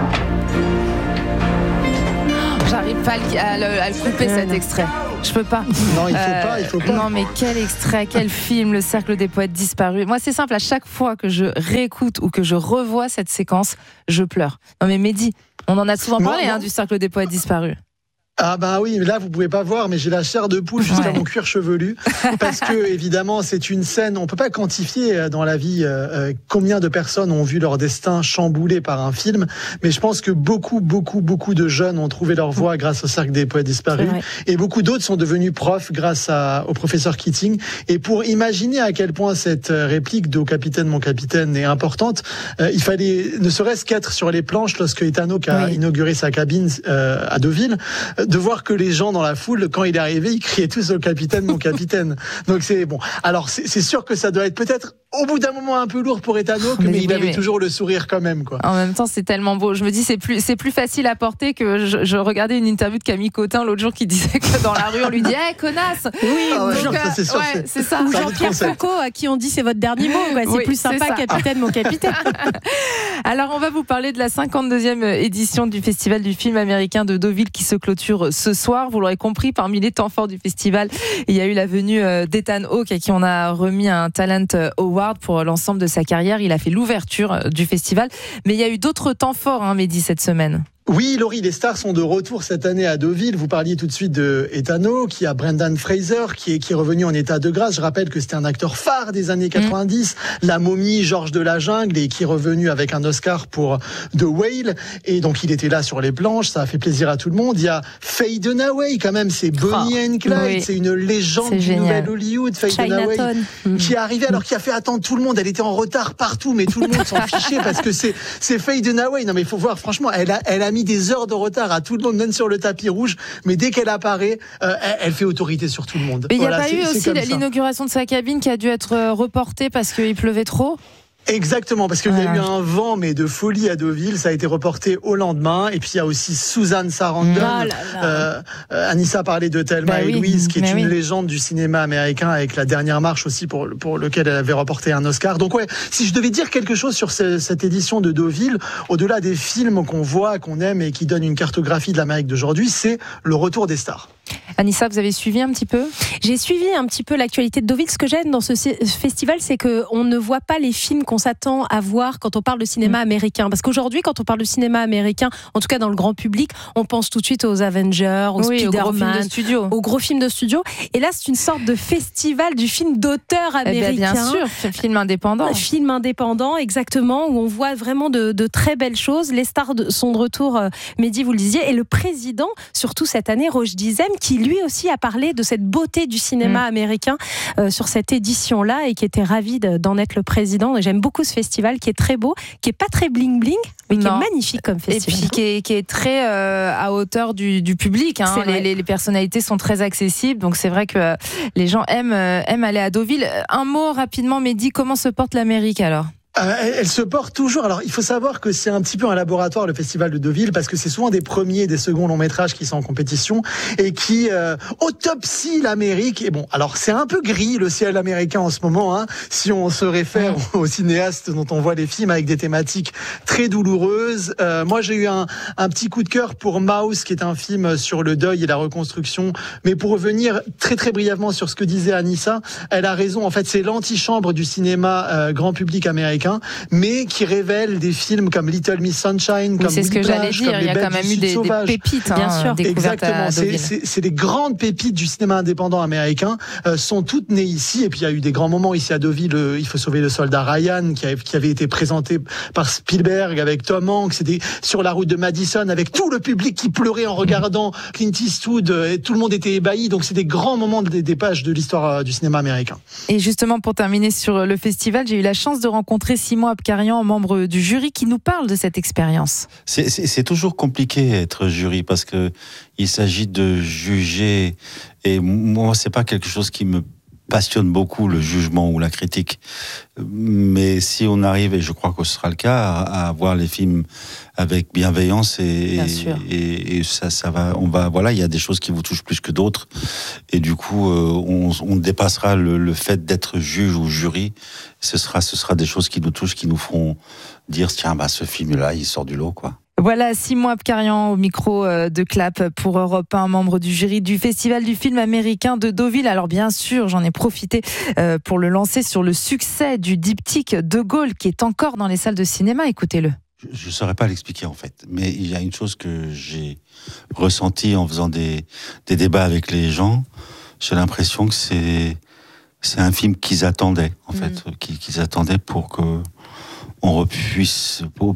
J'arrive pas à le, à le- à le couper cet extrait. Je peux pas. Non, il faut pas, il faut pas. Non, mais quel extrait, quel film, Le Cercle des Poètes Disparus. Moi, c'est simple, à chaque fois que je réécoute ou que je revois cette séquence, je pleure. Non, mais Mehdi, on en a souvent Moi, parlé moi- hein, du Cercle des Poètes Disparus. Ah bah oui, mais là vous pouvez pas voir, mais j'ai la chair de poule jusqu'à Ouais. mon cuir chevelu, parce que évidemment c'est une scène, on peut pas quantifier dans la vie euh, euh, combien de personnes ont vu leur destin chamboulé par un film, mais je pense que beaucoup, beaucoup, beaucoup de jeunes ont trouvé leur voie grâce au Cercle des Poètes Disparus, C'est vrai. et beaucoup d'autres sont devenus profs grâce à, au professeur Keating. Et pour imaginer à quel point cette réplique de « Au capitaine, mon capitaine » est importante, euh, il fallait ne serait-ce qu'être sur les planches lorsque Etano a Oui. inauguré sa cabine euh, à Deauville, de voir que les gens dans la foule, quand il est arrivé, ils criaient tous au capitaine, mon capitaine. Donc c'est bon. Alors c'est c'est sûr que ça doit être peut-être au bout d'un moment un peu lourd pour Etano, que- Mais mais, il oui, avait mais- toujours le sourire quand même, quoi. En même temps, c'est tellement beau. Je me dis, c'est plus, c'est plus facile à porter que je, je regardais une interview de Camille Cotin l'autre jour qui disait que dans la rue, on lui dit, hé, connasse! Oui, Ah ouais, ou sûr, Jean- ça, c'est sûr, ouais, c'est- c'est ça. ou C'est un autre Jean-Pierre concept. Foucault, à qui on dit c'est votre dernier mot. quoi. C'est Oui, plus c'est sympa, ça. capitaine, mon capitaine. Alors, on va vous parler de la cinquante-deuxième édition du Festival du film américain de Deauville qui se clôture ce soir. Vous l'aurez compris, parmi les temps forts du festival, il y a eu la venue euh, d'Ethan Hawke à qui on a remis un Talent Award pour l'ensemble de sa carrière. Il a fait l'ouverture du festival. Mais il y a eu d'autres temps forts, hein, Mehdi, cette semaine. Oui, Laurie, les stars sont de retour cette année à Deauville. Vous parliez tout de suite de Etano, qui a Brendan Fraser, qui est, qui est revenu en état de grâce. Je rappelle que c'était un acteur phare des années quatre-vingt-dix. Mmh. La momie, Georges de la Jungle, et qui est revenu avec un Oscar pour The Whale. Et donc, il était là sur les planches. Ça a fait plaisir à tout le monde. Il y a Faye Dunaway, quand même. C'est Bonnie Oh, and Clyde. oui. C'est une légende C'est du génial. nouvel Hollywood. Faye Dunaway, Chinatown. qui est arrivée alors qu'il a fait attendre tout le monde. Elle était en retard partout, mais tout le monde s'en fichait parce que c'est, c'est Faye Dunaway. Non, mais il faut voir, franchement, elle a, elle a mis des heures de retard à tout le monde, même sur le tapis rouge, mais dès qu'elle apparaît, euh, elle, elle fait autorité sur tout le monde. Mais il n'y Voilà, a pas c'est- eu c'est aussi comme ça. l'inauguration de sa cabine qui a dû être euh, reportée parce qu'il pleuvait trop? Exactement, parce qu'il y a Voilà. eu un vent, mais de folie à Deauville. Ça a été reporté au lendemain. Et puis il y a aussi Suzanne Sarandon. Ah là là. Euh, euh, Anissa parlait de Thelma Bah et oui, Louise, qui est mais une oui. légende du cinéma américain, avec La Dernière Marche aussi, pour, pour lequel elle avait remporté un Oscar. Donc ouais, si je devais dire quelque chose sur ce- cette édition de Deauville, au-delà des films qu'on voit, qu'on aime et qui donnent une cartographie de l'Amérique d'aujourd'hui, c'est le retour des stars. Anissa, vous avez suivi un petit peu? J'ai suivi un petit peu l'actualité de Deauville. Ce que j'aime dans ce ce festival, c'est qu'on ne voit pas les films qu'on s'attend à voir quand on parle de cinéma américain. Parce qu'aujourd'hui, quand on parle de cinéma américain, en tout cas dans le grand public, on pense tout de suite aux Avengers, aux Oui, aux gros films Spider-Man, de studio. aux gros films de studio. Et là, c'est une sorte de festival du film d'auteur Eh ben, américain. bien sûr, film indépendant. Un film indépendant, exactement, où on voit vraiment de, de très belles choses. Les stars de, sont de retour, euh, Mehdi, vous le disiez, et le président, surtout cette année, Roch Dizem, qui lui aussi a parlé de cette beauté du cinéma Mm. américain euh, sur cette édition-là, et qui était ravi de- d'en être le président. Et j'aime beaucoup ce festival, qui est très beau, qui est pas très bling-bling, mais qui Non. est magnifique comme Et festival. puis qui est, qui est très euh, à hauteur du, du public. Hein. C'est vrai. Les, les, les personnalités sont très accessibles, donc c'est vrai que euh, les gens aiment, euh, aiment aller à Deauville. Un mot rapidement, Mehdi, comment se porte l'Amérique alors? Euh, elle, elle se porte toujours. Alors, il faut savoir que c'est un petit peu un laboratoire, le Festival de Deauville, parce que c'est souvent des premiers et des seconds longs métrages qui sont en compétition et qui euh, autopsient l'Amérique. Et bon, alors c'est un peu gris le ciel américain en ce moment, hein, si on se réfère mmh. aux cinéastes dont on voit les films avec des thématiques très douloureuses. Euh, moi, j'ai eu un, un petit coup de cœur pour Mouse, qui est un film sur le deuil et la reconstruction. Mais pour revenir très très brièvement sur ce que disait Anissa, elle a raison. En fait, c'est l'antichambre du cinéma euh, grand public américain, mais qui révèle des films comme Little Miss Sunshine, oui, comme c'est ce que j'allais dire. Il y a quand même eu des, des pépites, hein, bien sûr. Exactement. C'est, c'est, c'est les grandes pépites du cinéma indépendant américain, euh, sont toutes nées ici. Et puis il y a eu des grands moments ici à Deauville. Le, il faut sauver le soldat Ryan, qui, a, qui avait été présenté par Spielberg avec Tom Hanks. C'était sur la route de Madison avec tout le public qui pleurait en regardant Clint Eastwood. Et tout le monde était ébahi. Donc c'est des grands moments des, des pages de l'histoire du cinéma américain. Et justement, pour terminer sur le festival, j'ai eu la chance de rencontrer Simon Abkarian, membre du jury, qui nous parle de cette expérience. C'est, c'est, c'est toujours compliqué être jury parce que il s'agit de juger, et moi c'est pas quelque chose qui me passionne beaucoup, le jugement ou la critique, mais si on arrive, et je crois que ce sera le cas, à, à voir les films avec bienveillance et, et, et ça, ça va, on va, voilà, il y a des choses qui vous touchent plus que d'autres, et du coup, euh, on, on dépassera le, le fait d'être juge ou jury. Ce sera, ce sera des choses qui nous touchent, qui nous feront dire, tiens, bah ce film-là, il sort du lot, quoi. Voilà, Simon Abkarian au micro de Clap pour Europe un, membre du jury du Festival du film américain de Deauville. Alors bien sûr, j'en ai profité pour le lancer sur le succès du diptyque De Gaulle qui est encore dans les salles de cinéma. Écoutez-le. Je ne saurais pas l'expliquer en fait, mais il y a une chose que j'ai ressentie en faisant des, des débats avec les gens. J'ai l'impression que c'est, c'est un film qu'ils attendaient, en fait, mmh. qu'ils, qu'ils attendaient pour que on puisse, pour,